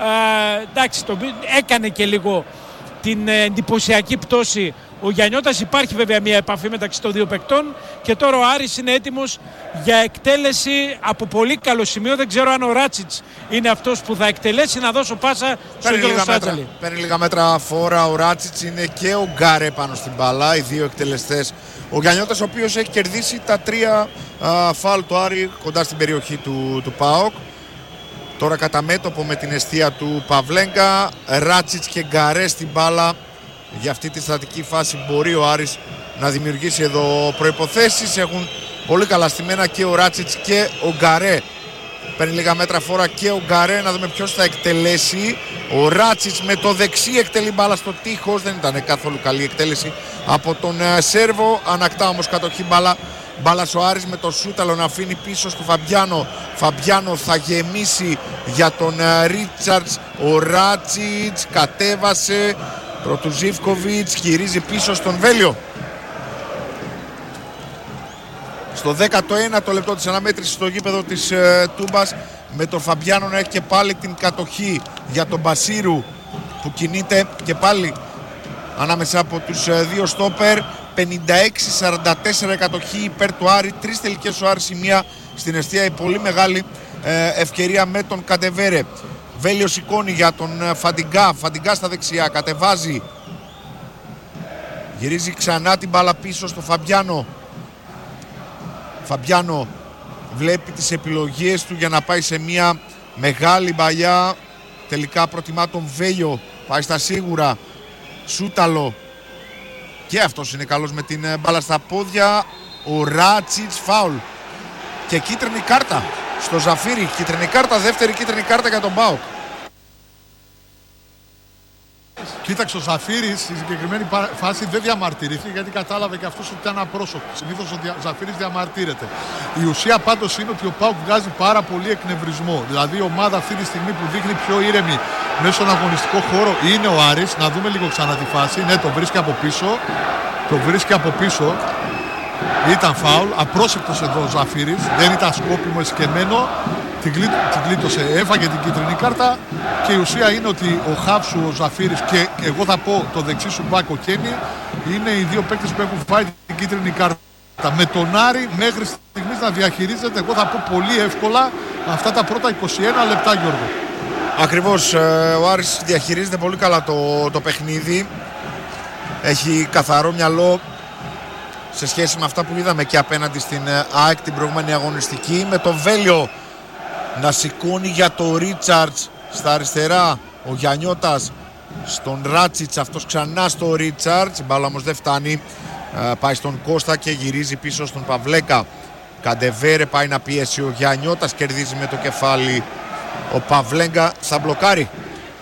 [SPEAKER 5] Ε, εντάξει, το, έκανε και λίγο την ε, εντυπωσιακή πτώση ο Γιαννιώτας. Υπάρχει βέβαια μια επαφή μεταξύ των δύο παικτών και τώρα ο Άρης είναι έτοιμος για εκτέλεση από πολύ καλό σημείο. Δεν ξέρω αν ο Ράτσιτς είναι αυτός που θα εκτελέσει. Να δώσω πάσα στον Γιώργο Στράτσαλη.
[SPEAKER 7] Παίρνει λίγα μέτρα φόρα ο Ράτσιτς, είναι και ο Γκάρε πάνω στην μπάλα, οι δύο εκτελεστές. Ο Γιαννιώτας ο οποίος έχει κερδίσει τα τρία α, φάουλ του Άρη κοντά στην περιοχή του, του ΠΑΟΚ. Τώρα κατά μέτωπο με την εστία του Παυλέγκα, Ράτσιτς και Γκαρέ στην μπάλα. Για αυτή τη στατική φάση μπορεί ο Άρης να δημιουργήσει εδώ προϋποθέσεις. Έχουν πολύ καλά στημένα και ο Ράτσιτς και ο Γκαρέ. Παίρνει λίγα μέτρα φόρα και ο Γκαρέ, να δούμε ποιος θα εκτελέσει. Ο Ράτσιτς με το δεξί εκτελεί μπάλα στο τείχος, δεν ήταν καθόλου καλή εκτέλεση από τον Σέρβο. Ανακτά όμως κατοχή μπάλα. Μπάλα ο Άρης με το Σούταλο να αφήνει πίσω στο Φαμπιάνο. Φαμπιάνο θα γεμίσει για τον Ρίτσαρτς. Ο Ράτσιτς κατέβασε. Πρωτουζίβκοβιτς γυρίζει πίσω στον Βέλιο. Στο δέκατο ένατο λεπτό της αναμέτρησης στο γήπεδο της ε, Τούμπας, με τον Φαμπιάνο να έχει και πάλι την κατοχή για τον Μπασίρου που κινείται και πάλι ανάμεσα από τους ε, δύο στόπερ. πενήντα έξι σαράντα τέσσερα κατοχή υπέρ του Άρη, τρεις τελικές ο Άρης, η μία στην εστία, η πολύ μεγάλη ε, ευκαιρία με τον Καντεβέρε. Βέλιο σηκώνει για τον ε, Φαντιγκά, Φαντιγκά στα δεξιά, κατεβάζει, γυρίζει ξανά την μπάλα πίσω στο Φαμπιάνο. Φαμπιάνο βλέπει τις επιλογές του για να πάει σε μια μεγάλη μπαλιά. Τελικά προτιμά τον Βέλιο, πάει στα σίγουρα. Σούταλο, και αυτός είναι καλός με την μπάλα στα πόδια. Ο Ράτσιτς, φάουλ και κίτρινη κάρτα στο Ζαφίρι. Κίτρινη κάρτα, δεύτερη κίτρινη κάρτα για τον ΠΑΟΚ.
[SPEAKER 2] Κοίταξε, ο Ζαφίρης στη συγκεκριμένη φάση δεν διαμαρτυρήθηκε, γιατί κατάλαβε και αυτός ότι ήταν απρόσωπο. Συνήθως ο Ζαφίρης διαμαρτύρεται. Η ουσία πάντως είναι ότι ο ΠΑΟΚ βγάζει πάρα πολύ εκνευρισμό. Δηλαδή η ομάδα αυτή τη στιγμή που δείχνει πιο ήρεμη μέσα στον αγωνιστικό χώρο είναι ο Άρης. Να δούμε λίγο ξανά τη φάση. Ναι, το βρίσκει από πίσω. Το βρίσκει από πίσω. Ήταν φάουλ. Απρόσεκτος εδώ ο Ζαφίρης. Δεν ήταν σκόπιμο, εσκεμμένο. Την, κλεί, την κλείτωσε, έφαγε την κίτρινη κάρτα και η ουσία είναι ότι ο Χάψου, ο Ζαφίρης και εγώ θα πω το δεξί σου μπακ ο Κένι είναι οι δύο παίκτες που έχουν φάει την κίτρινη κάρτα. Με τον Άρη μέχρι στιγμής να διαχειρίζεται, εγώ θα πω πολύ εύκολα, αυτά τα πρώτα είκοσι ένα λεπτά, Γιώργο.
[SPEAKER 7] Ακριβώς, ο Άρης διαχειρίζεται πολύ καλά το, το παιχνίδι. Έχει καθαρό μυαλό σε σχέση με αυτά που είδαμε και απέναντι στην ΑΕΚ την προηγούμενη αγωνιστική, με το Βέλιο να σηκώνει για το Ρίτσαρτς στα αριστερά, ο Γιαννιώτας στον Ράτσιτς, αυτός ξανά στο Ρίτσαρτς, η μπάλα όμως δεν φτάνει, ε, πάει στον Κώστα και γυρίζει πίσω στον Παυλέκα. Καντεβέρε πάει να πιέσει, ο Γιαννιώτας κερδίζει με το κεφάλι, ο Παυλέγκα θα μπλοκάρει.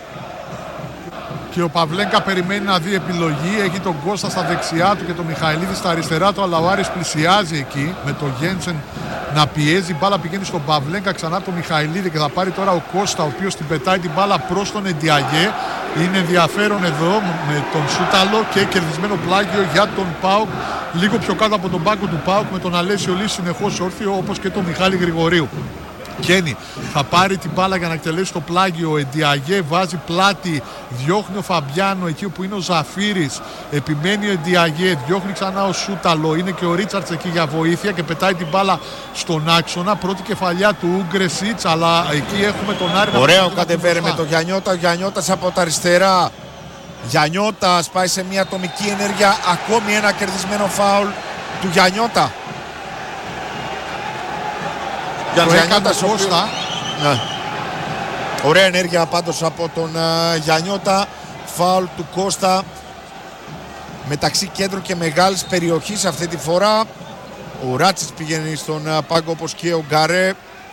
[SPEAKER 2] Και ο Παυλέγκα περιμένει να δει επιλογή, έχει τον Κώστα στα δεξιά του και τον Μιχαηλίδη στα αριστερά του, αλλά ο Άρης πλησιάζει εκεί με τον Γένσεν να πιέζει. Η μπάλα πηγαίνει στον Παυλέγκα, ξανά τον Μιχαηλίδη και θα πάρει τώρα ο Κώστα, ο οποίος την πετάει την μπάλα προς τον Εντιαγέ. Είναι ενδιαφέρον εδώ με τον Σούταλο και κερδισμένο πλάγιο για τον ΠΑΟΚ, λίγο πιο κάτω από τον πάγκο του ΠΑΟΚ, με τον Αλέσιο Λύση συνεχώς όρθιο, όπως και τον Μιχάλη Γρηγορίου. Κένι θα πάρει την μπάλα για να εκτελέσει το πλάγιο. Ο Εντιαγέ βάζει πλάτη, διώχνει ο Φαμπιάνο εκεί που είναι ο Ζαφίρης. Επιμένει ο Εντιαγέ, διώχνει ξανά ο Σούταλο. Είναι και ο Ρίτσαρτς εκεί για βοήθεια και πετάει την μπάλα στον άξονα. Πρώτη κεφαλιά του Ούγκρεσιτς, αλλά εκεί έχουμε τον Άρη.
[SPEAKER 7] Ωραίο Καντεβέρε με τον Γιαννιώτα. Ο Γιαννιώτας από τα αριστερά. Γιαννιώτας πάει σε μια ατομική ενέργεια. Ακόμη ένα κερδισμένο φάουλ του Γιαννιώτα.
[SPEAKER 2] Το έκανε ο Κώστα.
[SPEAKER 7] Ναι. Ωραία ενέργεια πάντως από τον uh, Γιαννιώτα. Φάουλ του Κώστα μεταξύ κέντρου και μεγάλης περιοχής αυτή τη φορά. Ο Ράτσιτς πηγαίνει στον uh, πάγκο, όπως και ο Γκαρέ.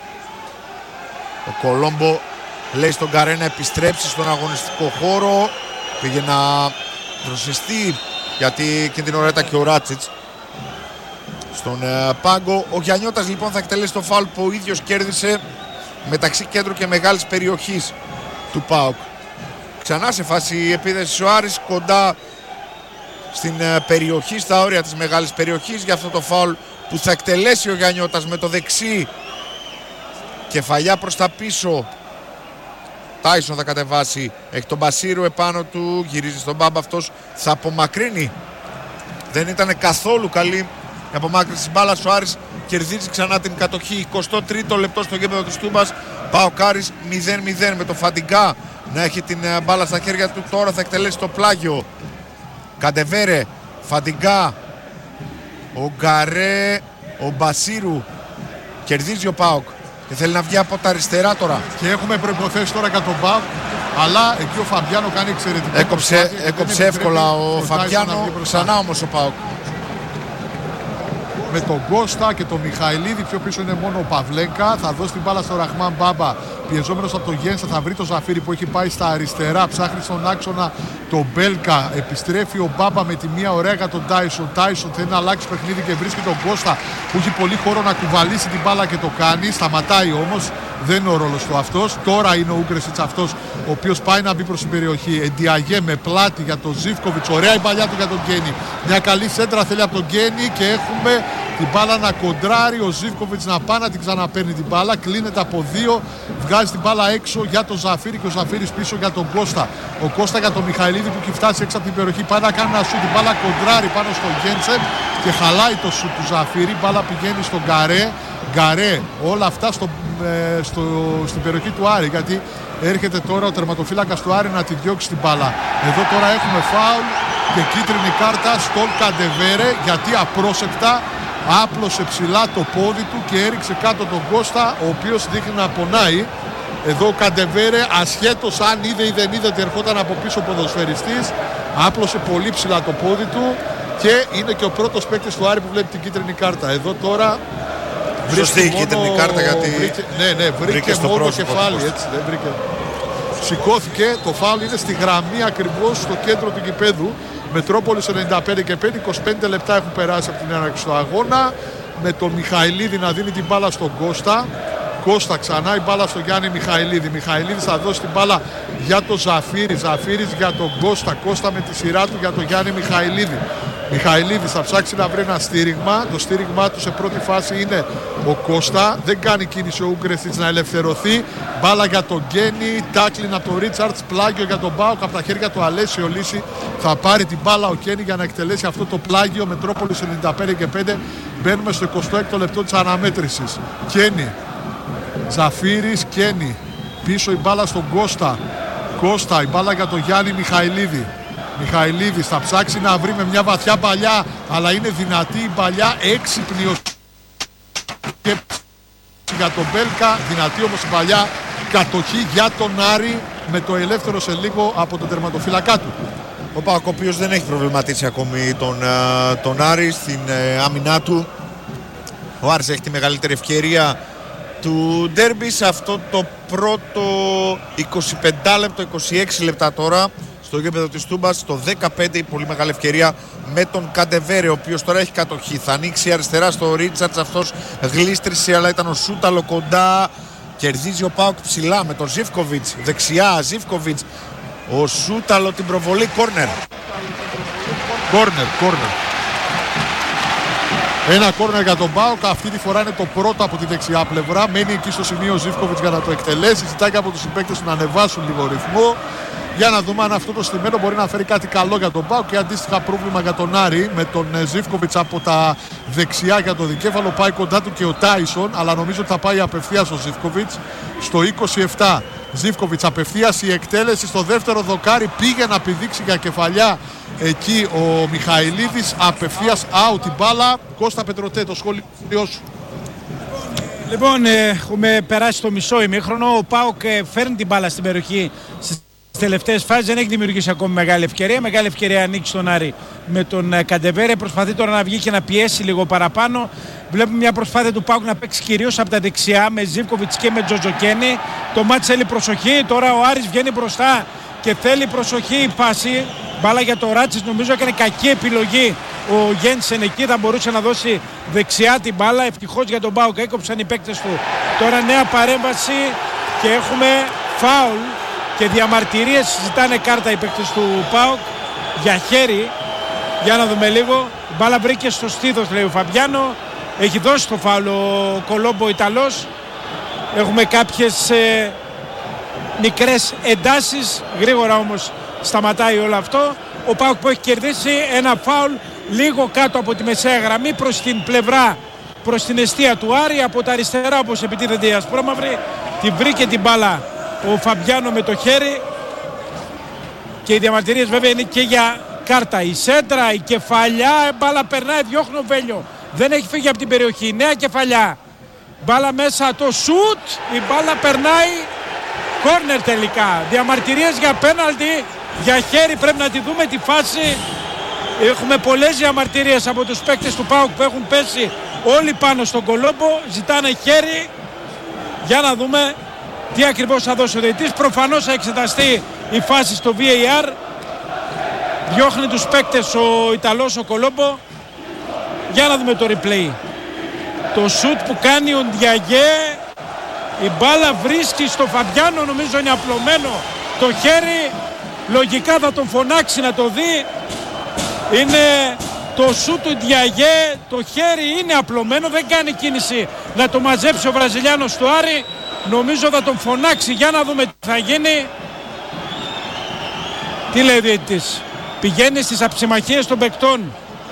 [SPEAKER 7] Ο Κολόμπο λέει στον Γκαρέ να επιστρέψει στον αγωνιστικό χώρο. Πήγε να δροσιστεί, γιατί κινδυνορέτα και ο Ράτσιτς στον uh, πάγκο. Ο Γιαννιώτας λοιπόν θα εκτελέσει το φάουλ που ο ίδιος κέρδισε μεταξύ κέντρου και μεγάλης περιοχής του ΠΑΟΚ. Ξανά σε φάση επίδεσης ο Άρης, κοντά στην uh, περιοχή, στα όρια της μεγάλης περιοχής, για αυτό το φάουλ που θα εκτελέσει ο Γιαννιώτας με το δεξί. Κεφαλιά προς τα πίσω. Τάισον θα κατεβάσει, έχει τον Μπασίρου επάνω του, γυρίζει στον Μπάμπα, αυτός θα απομακρύνει. Δεν ήταν καθόλου καλή η απομάκρυνση της μπάλας. Ο Άρης κερδίζει ξανά την κατοχή. εικοστό τρίτο λεπτό στο γήπεδο της Τούμπας. ΠΑΟΚ Άρης μηδέν μηδέν, με το Φαντιγκά να έχει την μπάλα στα χέρια του. Τώρα θα εκτελέσει το πλάγιο. Καντεβέρε, Φαντιγκά, ο Γκαρέ, ο Μπασίρου. Κερδίζει ο ΠΑΟΚ και θέλει να βγει από τα αριστερά τώρα.
[SPEAKER 2] Και έχουμε προϋποθέσεις τώρα για τον ΠΑΟΚ, αλλά εκεί ο Φαμπιάνο κάνει εξαιρετικό.
[SPEAKER 7] Έκοψε, έκοψε εύκολα ο Φαμπιάνο. Ξανά όμως ο ΠΑΟΚ.
[SPEAKER 2] με τον Κώστα και τον Μιχαηλίδη. Πιο πίσω είναι μόνο ο Παυλέγκα. Θα δώσει την μπάλα στο Ραχμάν Μπάμπα. Πιεζόμενος από τον Γένσα, θα βρει τον Ζαφύρι που έχει πάει στα αριστερά. Ψάχνει στον άξονα τον Μπέλκα. Επιστρέφει ο Μπάμπα με τη μία ωραία για τον Τάισον. Τάισον θέλει να αλλάξει παιχνίδι και βρίσκει τον Κώστα που έχει πολύ χώρο να κουβαλήσει την μπάλα και το κάνει. Σταματάει όμως. Δεν είναι ο ρόλος του αυτός. Τώρα είναι ο Ούγκρεσιτς αυτός ο οποίος πάει να μπει προς την περιοχή. Εντιαγέ με πλάτη για τον Ζίβκοβιτς. Ωραία η παλιά του για τον Γκένι. Μια καλή σέντρα θέλει από τον Γκένι και έχουμε την μπάλα να κοντράρει. Ο Ζίβκοβιτς να πάει να την ξαναπαίρνει την μπάλα. Κλείνεται από δύο. Βγάζει την μπάλα έξω για τον Ζαφύρι και ο Ζαφύρης πίσω για τον Κώστα. Ο Κώστα για τον Μιχαηλίδη που έχει φτάσει έξω από την περιοχή. Πάει να κάνει ένα σου. Την μπάλα κοντράρει πάνω στον Γκέντσεν και χαλάει το σου του Ζαφύρι. Η μπάλα πηγαίνει στον Γκαρέ. Γκαρέ, όλα αυτά στο, ε, στο, στην περιοχή του Άρη, γιατί έρχεται τώρα ο τερματοφύλακας του Άρη να τη διώξει την μπάλα. Εδώ τώρα έχουμε φάουλ και κίτρινη κάρτα στον Καντεβέρε, γιατί απρόσεκτα άπλωσε ψηλά το πόδι του και έριξε κάτω τον Κώστα, ο οποίος δείχνει να πονάει. Εδώ ο Καντεβέρε, ασχέτως αν είδε ή δεν είδε ότι ερχόταν από πίσω ο ποδοσφαιριστής, άπλωσε πολύ ψηλά το πόδι του και είναι και ο πρώτος παίκτης του Άρη που βλέπει την κίτρινη κάρτα. Εδώ τώρα
[SPEAKER 7] σωστή η κίτρινη κάρτα, γιατί
[SPEAKER 2] βρήκε, ναι, ναι, βρήκε, βρήκε μόνο πρόσωπο, κεφάλι, έτσι, δεν βρήκε. Σηκώθηκε, το φάουλ είναι στη γραμμή ακριβώς στο κέντρο του γηπέδου. Μετρόπολης ενενήντα πέντε και πέντε, είκοσι πέντε λεπτά έχουν περάσει από την έναρξη του αγώνα. Με τον Μιχαηλίδη να δίνει την μπάλα στον Κώστα. Κώστα ξανά, η μπάλα στον Γιάννη Μιχαηλίδη. Μιχαηλίδης θα δώσει την μπάλα για τον Ζαφύρη. Ζαφύρης για τον Κώστα. Κώστα με τη σειρά του για τον Γιάννη Μιχαηλίδη. Μιχαηλίδης θα ψάξει να βρει ένα στήριγμα. Το στήριγμά του σε πρώτη φάση είναι ο Κώστα. Δεν κάνει κίνηση ο Ούγκρεσιτς να ελευθερωθεί. Μπάλα για τον Γκένι. Τάκλιν από τον Ρίτσαρτς. Πλάγιο για τον Μπάουκ από τα χέρια του Αλέσιο Λύση. Θα πάρει την μπάλα ο Γκένι για να εκτελέσει αυτό το πλάγιο. Μετρόπολης ενενήντα πέντε και πέντε. Μπαίνουμε στο εικοστό έκτο λεπτό της αναμέτρησης. Γκένι. Ζαφύρης, Γκένι. Πίσω η μπάλα στον Κώστα. Κώστα, η μπάλα για τον Γιάννη Μιχαηλίδη. Μιχαηλίδης θα ψάξει να βρει με μια βαθιά παλιά, αλλά είναι δυνατή η παλιά, έξυπνη ο και για τον Μπέλκα, δυνατή όμως η παλιά, κατοχή για τον Άρη με το ελεύθερο σε λίγο από τον τερματοφύλακά του.
[SPEAKER 7] Ο Πάοκ, ο οποίος δεν έχει προβληματίσει ακόμη τον, τον Άρη στην ε, άμυνά του. Ο Άρης έχει τη μεγαλύτερη ευκαιρία του ντέρμπι σε αυτό το πρώτο είκοσι πέντε λεπτό, είκοσι έξι λεπτά τώρα στο γήπεδο της Τούμπας. Στο δεκαπέντε η πολύ μεγάλη ευκαιρία με τον Καντεβέρε, ο οποίος τώρα έχει κατοχή. Θα ανοίξει αριστερά στο Ρίτσαρτς, αυτός γλίστρισε αλλά ήταν ο Σούταλο κοντά. Κερδίζει ο Πάοκ ψηλά με τον Ζίβκοβιτς, δεξιά Ζίβκοβιτς. Ο Σούταλο την προβολή, κόρνερ.
[SPEAKER 2] Κόρνερ, κόρνερ. Ένα κόρνερ για τον Πάοκ, αυτή τη φορά είναι το πρώτο από τη δεξιά πλευρά. Μένει εκεί στο σημείο ο Ζίβκοβιτς για να το εκτελέσει. Ζητάει από τους συμπαίκτες του να ανεβάσουν λίγο ρυθμό. Για να δούμε αν αυτό το στημένο μπορεί να φέρει κάτι καλό για τον Πάοκ και αντίστοιχα πρόβλημα για τον Άρη. Με τον Ζίβκοβιτς από τα δεξιά για το δικέφαλο πάει κοντά του και ο Τάισον, αλλά νομίζω ότι θα πάει απευθείας ο Ζίβκοβιτς. Στο είκοσι επτά Ζίβκοβιτς απευθείας η εκτέλεση στο δεύτερο δοκάρι, πήγε να πηδήξει για κεφαλιά εκεί ο Μιχαηλίδης, απευθείας out η μπάλα. Κώστα Πετρωτέ, το σχόλιο σου.
[SPEAKER 5] Λοιπόν, έχουμε περάσει το μισό ημίχρονο. Ο ΠΑΟΚ φέρνει την μπάλα στην περιοχή στις τελευταίες φάσεις, δεν έχει δημιουργήσει ακόμη μεγάλη ευκαιρία. Μεγάλη ευκαιρία ανοίξει τον Άρη με τον Καντεβέρε. Προσπαθεί τώρα να βγει και να πιέσει λίγο παραπάνω. Βλέπουμε μια προσπάθεια του ΠΑΟΚ να παίξει κυρίως από τα δεξιά με Ζίβκοβιτς και με Τζοτζοκένι. Το μάτς θέλει προσοχή. Τώρα ο Άρης βγαίνει μπροστά και θέλει προσοχή η φάση. Μπάλα για το Ράτσις, νομίζω έκανε κακή επιλογή. Ο Γένσεν εκεί θα μπορούσε να δώσει δεξιά την μπάλα. Ευτυχώς για τον ΠΑΟΚ έκοψαν οι παίκτες του. Τώρα νέα παρέμβαση και έχουμε φάουλ και διαμαρτυρίες. Ζητάνε κάρτα οι παίκτες του ΠΑΟΚ για χέρι. Για να δούμε λίγο. Η μπάλα βρήκε στο στήθος, λέει ο Φαμπιάνο. Έχει δώσει το φάουλ ο Κολόμπο Ιταλός. Έχουμε κάποιες ε, μικρές εντάσεις. Γρήγορα όμως σταματάει όλο αυτό. Ο ΠΑΟΚ που έχει κερδίσει ένα φάουλ λίγο κάτω από τη μεσαία γραμμή προς την πλευρά, προς την εστία του Άρη. Από τα αριστερά όπως επιτίθεται η ασπρόμαυρη. Την βρήκε την μπάλα ο Φαμπιάνο με το χέρι. Και οι διαμαρτυρίες βέβαια είναι και για κάρτα. Η σέντρα, η κεφαλιά, η μπάλα περνάει, διώχνει ο Βέλιο. Δεν έχει φύγει από την περιοχή. Νέα κεφαλιά. Μπάλα μέσα το σουτ. Η μπάλα περνάει. Κόρνερ τελικά. Διαμαρτυρίες για πέναλτι. Για χέρι πρέπει να τη δούμε τη φάση. Έχουμε πολλές διαμαρτυρίες από τους παίκτες του ΠΑΟΚ που έχουν πέσει όλοι πάνω στον Κολόμπο, ζητάνε χέρι. Για να δούμε τι ακριβώς θα δώσει ο διαιτητής. Προφανώς θα εξεταστεί η φάση στο βι έι αρ. Διώχνει τους παίκτες ο Ιταλός ο Κολόμπο. Για να δούμε το replay. Το σουτ που κάνει ο Ντιαγέ, η μπάλα βρίσκει στο Φαμπιάνο, νομίζω είναι απλωμένο το χέρι. Λογικά θα τον φωνάξει να το δει. Είναι το σουτ του Ντιαγέ, το χέρι είναι απλωμένο, δεν κάνει κίνηση να το μαζέψει ο Βραζιλιάνος του Άρη. Νομίζω θα τον φωνάξει, για να δούμε τι θα γίνει. Τι λέει ο διαιτητής? Πηγαίνει στις αψημαχίες των παικτών.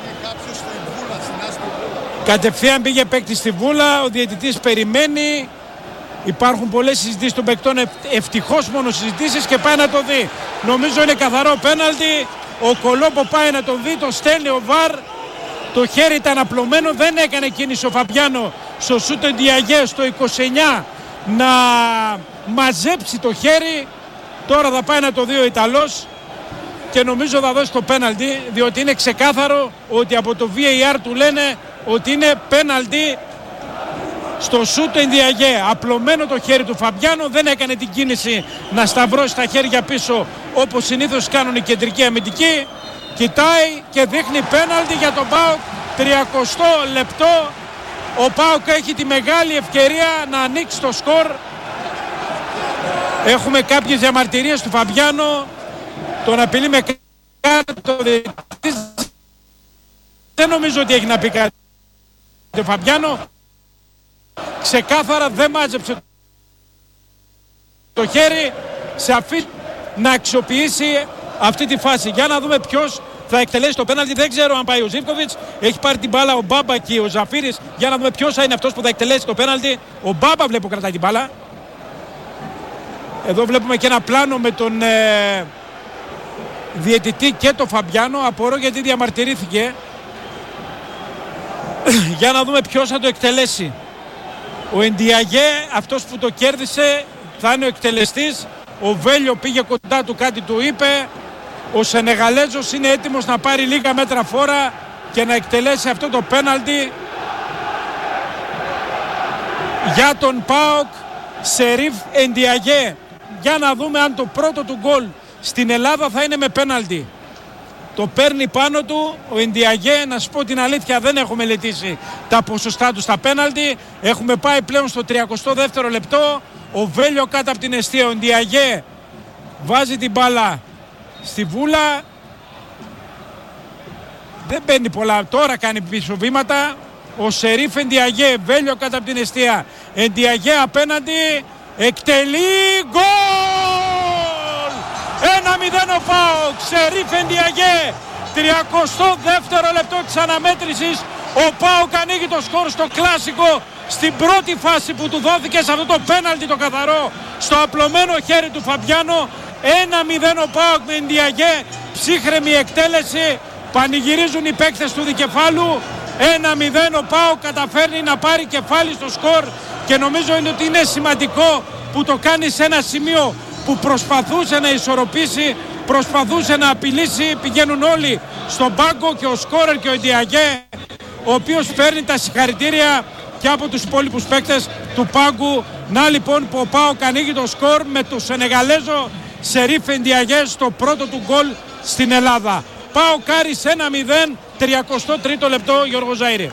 [SPEAKER 5] Κατευθείαν πήγε παίκτη στη βούλα, ο διαιτητής περιμένει. Υπάρχουν πολλές συζητήσεις των παικτών, ευτυχώς μόνο συζητήσεις, και πάει να το δει. Νομίζω είναι καθαρό πέναλτι. Ο Κολόμπο πάει να τον δει, το στέλνει ο Βαρ. Το χέρι ήταν απλωμένο, δεν έκανε κίνηση ο Φαμπιάνο στο σούτο Ντιαγέ στο είκοσι εννιά να μαζέψει το χέρι. Τώρα θα πάει να το δει ο Ιταλός και νομίζω θα δώσει το πέναλτι, διότι είναι ξεκάθαρο ότι από το βι έι αρ του λένε ότι είναι πέναλτι στο σούτ Ντιαγέ. Απλωμένο το χέρι του Φαμπιάνο, δεν έκανε την κίνηση να σταυρώσει τα χέρια πίσω όπως συνήθως κάνουν οι κεντρικοί αμυντικοί. Κοιτάει και δείχνει πέναλτι για τον ΠΑΟΚ. τριακοστό λεπτό. Ο ΠΑΟΚ έχει τη μεγάλη ευκαιρία να ανοίξει το σκορ. Έχουμε κάποιες διαμαρτυρίες του Φαμπιάνο. Τον απειλεί με κάτω. Δεν νομίζω ότι έχει να πει κάτι ο Φαμπιάνο. Ξεκάθαρα δεν μάζεψε το χέρι, σε αφή να αξιοποιήσει αυτή τη φάση. Για να δούμε ποιος θα εκτελέσει το πέναλτι. Δεν ξέρω αν πάει ο Ζίβκοβιτς. Έχει πάρει την μπάλα ο Μπάμπα και ο Ζαφίρης. Για να δούμε ποιος θα είναι αυτός που θα εκτελέσει το πέναλτι. Ο Μπάμπα βλέπω κρατάει την μπάλα. Εδώ βλέπουμε και ένα πλάνο με τον ε, διαιτητή και τον Φαμπιάνο. Απορώ γιατί διαμαρτυρήθηκε. Για να δούμε ποιος θα το εκτελέσει. Ο Ντιαγέ, αυτός που το κέρδισε, θα είναι ο εκτελεστής. Ο Βέλιο πήγε κοντά του, κάτι του είπε. Ο Σενεγαλέζος είναι έτοιμος να πάρει λίγα μέτρα φόρα και να εκτελέσει αυτό το πέναλτι για τον ΠΑΟΚ. Σερίφ Ντιαγέ. Για να δούμε αν το πρώτο του γκολ στην Ελλάδα θα είναι με πέναλτι. Το παίρνει πάνω του ο Ντιαγέ. Να σου πω την αλήθεια, δεν έχω μελετήσει τα ποσοστά του στα πέναλτι. Έχουμε πάει πλέον στο τριακοστό δεύτερο λεπτό. Ο Βέλιο κάτω από την εστία. Ο Ντιαγέ βάζει την μπάλα στη βούλα. Δεν μπαίνει πολλά. Τώρα κάνει πίσω βήματα. Ο Σερίφ Ντιαγέ. Βέλιο κάτω από την εστία. Ντιαγέ απέναντι. Εκτελεί. Γκολ! ένα μηδέν ο ΠΑΟΚ. Σερίφ Ντιαγέ. τριακοστό δεύτερο λεπτό της αναμέτρησης. Ο ΠΑΟΚ ανοίγει το σκορ στο κλάσικο. Στην πρώτη φάση που του δόθηκε σε αυτό το πέναλτι το καθαρό, στο απλωμένο χέρι του Φαμπιάνο. ένα μηδέν ο ΠΑΟΚ με Ντιαγέ. Ψύχρεμη εκτέλεση. Πανηγυρίζουν οι παίκτες του δικεφάλου. ένα μηδέν ο ΠΑΟΚ καταφέρνει να πάρει κεφάλι στο σκορ και νομίζω είναι ότι είναι σημαντικό που το κάνει σε ένα σημείο που προσπαθούσε να ισορροπήσει, προσπαθούσε να απειλήσει. Πηγαίνουν όλοι στον πάγκο και ο σκόρερ και ο Ντιαγέ, ο οποίος παίρνει τα συγχαρητήρια και από τους υπόλοιπους παίκτες του πάγκου. Να λοιπόν που ο ΠΑΟΚ ανοίγει το σκορ με το Σενεγαλέζο Σερίφ Ντιαγέ στο πρώτο του γκολ στην Ελλάδα. ΠΑΟΚ Άρης ένα μηδέν, τριακοστό τρίτο λεπτό, Γιώργο Ζαΐρη.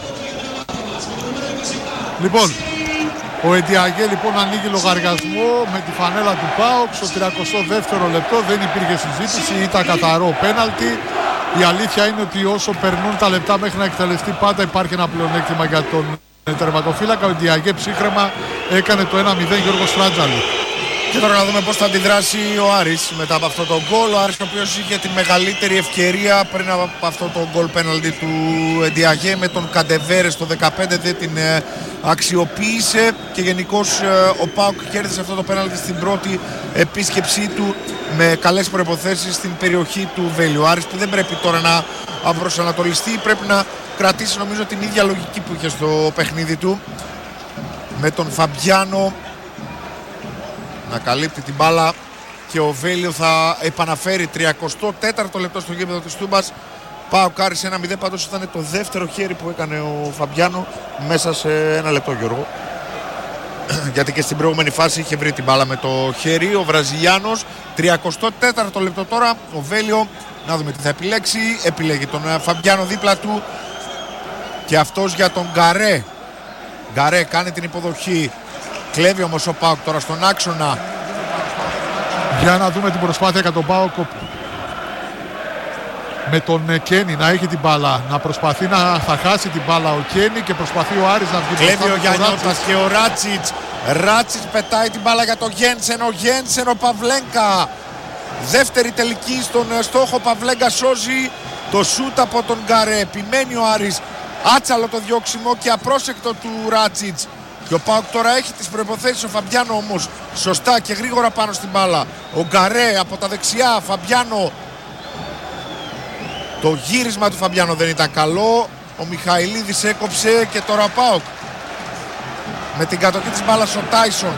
[SPEAKER 2] Λοιπόν, ο Ντιαγέ λοιπόν ανοίγει λογαριασμό με τη φανέλα του ΠΑΟΚ στο τριακοστό δεύτερο λεπτό. Δεν υπήρχε συζήτηση, ήταν καθαρό πέναλτι. Η αλήθεια είναι ότι όσο περνούν τα λεπτά μέχρι να εκτελεστεί, πάντα υπάρχει ένα πλεονέκτημα για τον τερματοφύλακα. Ο Ντιαγέ ψύχρεμα έκανε το ένα μηδέν, Γιώργο Στράτζαλη.
[SPEAKER 7] Και τώρα να δούμε πώς θα αντιδράσει ο Άρης μετά από αυτό το γκολ. Ο Άρης, ο οποίος είχε τη μεγαλύτερη ευκαιρία πριν από αυτό το γκολ πέναλτι του Ντιαγέ με τον Καντεβέρε στο δεκαπέντε, δεν την ε, αξιοποίησε και γενικώς ε, ο ΠΑΟΚ κέρδισε αυτό το πέναλτι στην πρώτη επίσκεψή του με καλές προϋποθέσεις στην περιοχή του Βέλιου. Ο Άρης που δεν πρέπει τώρα να απροσανατολιστεί, πρέπει να κρατήσει νομίζω την ίδια λογική που είχε στο παιχνίδι του με τον Φαμπιάνο να καλύπτει την μπάλα και ο Βέλιο θα επαναφέρει τριακοστό τέταρτο λεπτό στο γήπεδο της Τούμπας ΠΑΟΚ Άρης ένα μηδέν, πάντως ήταν το δεύτερο χέρι που έκανε ο Φαμπιάνο μέσα σε ένα λεπτό, Γιώργο. Γιατί και στην προηγούμενη φάση είχε βρει την μπάλα με το χέρι ο Βραζιλιάνος. τριάντα τέταρτο λεπτό τώρα, ο Βέλιο, να δούμε τι θα επιλέξει. Επιλέγει τον Φαμπιάνο δίπλα του και αυτός για τον Γκαρέ. Γκαρέ κάνει την υποδοχή, κλέβει όμως ο ΠΑΟΚ τώρα στον άξονα.
[SPEAKER 2] Για να δούμε την προσπάθεια για τον ΠΑΟΚ με τον Κένι να έχει την μπάλα, να προσπαθεί να θα χάσει την μπάλα ο Κένι και προσπαθεί ο Άρης να βγει.
[SPEAKER 7] Κλέβει ο Γιαννιώτας και ο Ράτσιτς. Ράτσιτς πετάει την μπάλα για τον Γένσεν, ο Γένσεν, ο Παυλέγκα. Δεύτερη τελική στον στόχο, Παυλέγκα σώζει το σούτ από τον Γκαρέ. Επιμένει ο Άρης, άτσαλο το διώξιμο και απρόσεκτο του Ράτσιτς. Και ο ΠΑΟΚ τώρα έχει τις προϋποθέσεις, ο Φαμπιάνο όμως σωστά και γρήγορα πάνω στην μπάλα. Ο Γκαρέ από τα δεξιά, Φαμπιάνο. Το γύρισμα του Φαμπιάνο δεν ήταν καλό. Ο Μιχαηλίδης έκοψε και τώρα ο ΠΑΟΚ με την κατοχή της μπάλας ο Τάισον.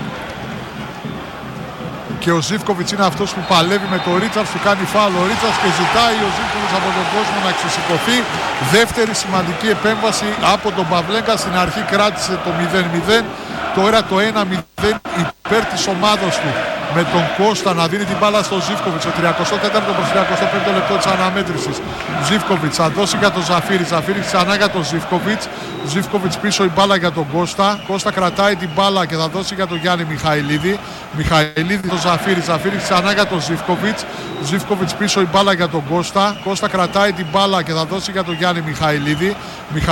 [SPEAKER 2] Και ο Ζίβκοβιτς είναι αυτός που παλεύει με τον Ρίτσαρτς, του κάνει φάουλ ο Ρίτσαρτς και ζητάει ο Ζίβκοβιτς από τον κόσμο να ξεσηκωθεί. Δεύτερη σημαντική επέμβαση από τον Παυλέγκα. Στην αρχή κράτησε το μηδέν μηδέν, τώρα το ένα μηδέν υπέρ της ομάδος του. Με τον Κώστα να δίνει την μπάλα στο Ζίβκοβιτς, το τριάντα τέταρτο προς τριάντα πέμπτο λεπτό της αναμέτρησης. Ζίβκοβιτς θα δώσει για τον Ζαφίρι, Ζαφίρι ξανά για τον Ζίβκοβιτς. Ζίβκοβιτς πίσω η μπάλα για τον Κώστα. Κώστα κρατάει την μπάλα και θα δώσει για τον Γιάννη Μιχαηλίδη. Μιχαηλίδη τον Ζαφίρι, Ζαφίρι ξανά για τον Ζίβκοβιτς. Ζίβκοβιτς πίσω η μπάλα για τον Κώστα. Κώστα κρατάει την μπάλα και θα δώσει για τον Γιάννη Μιχαηλίδη.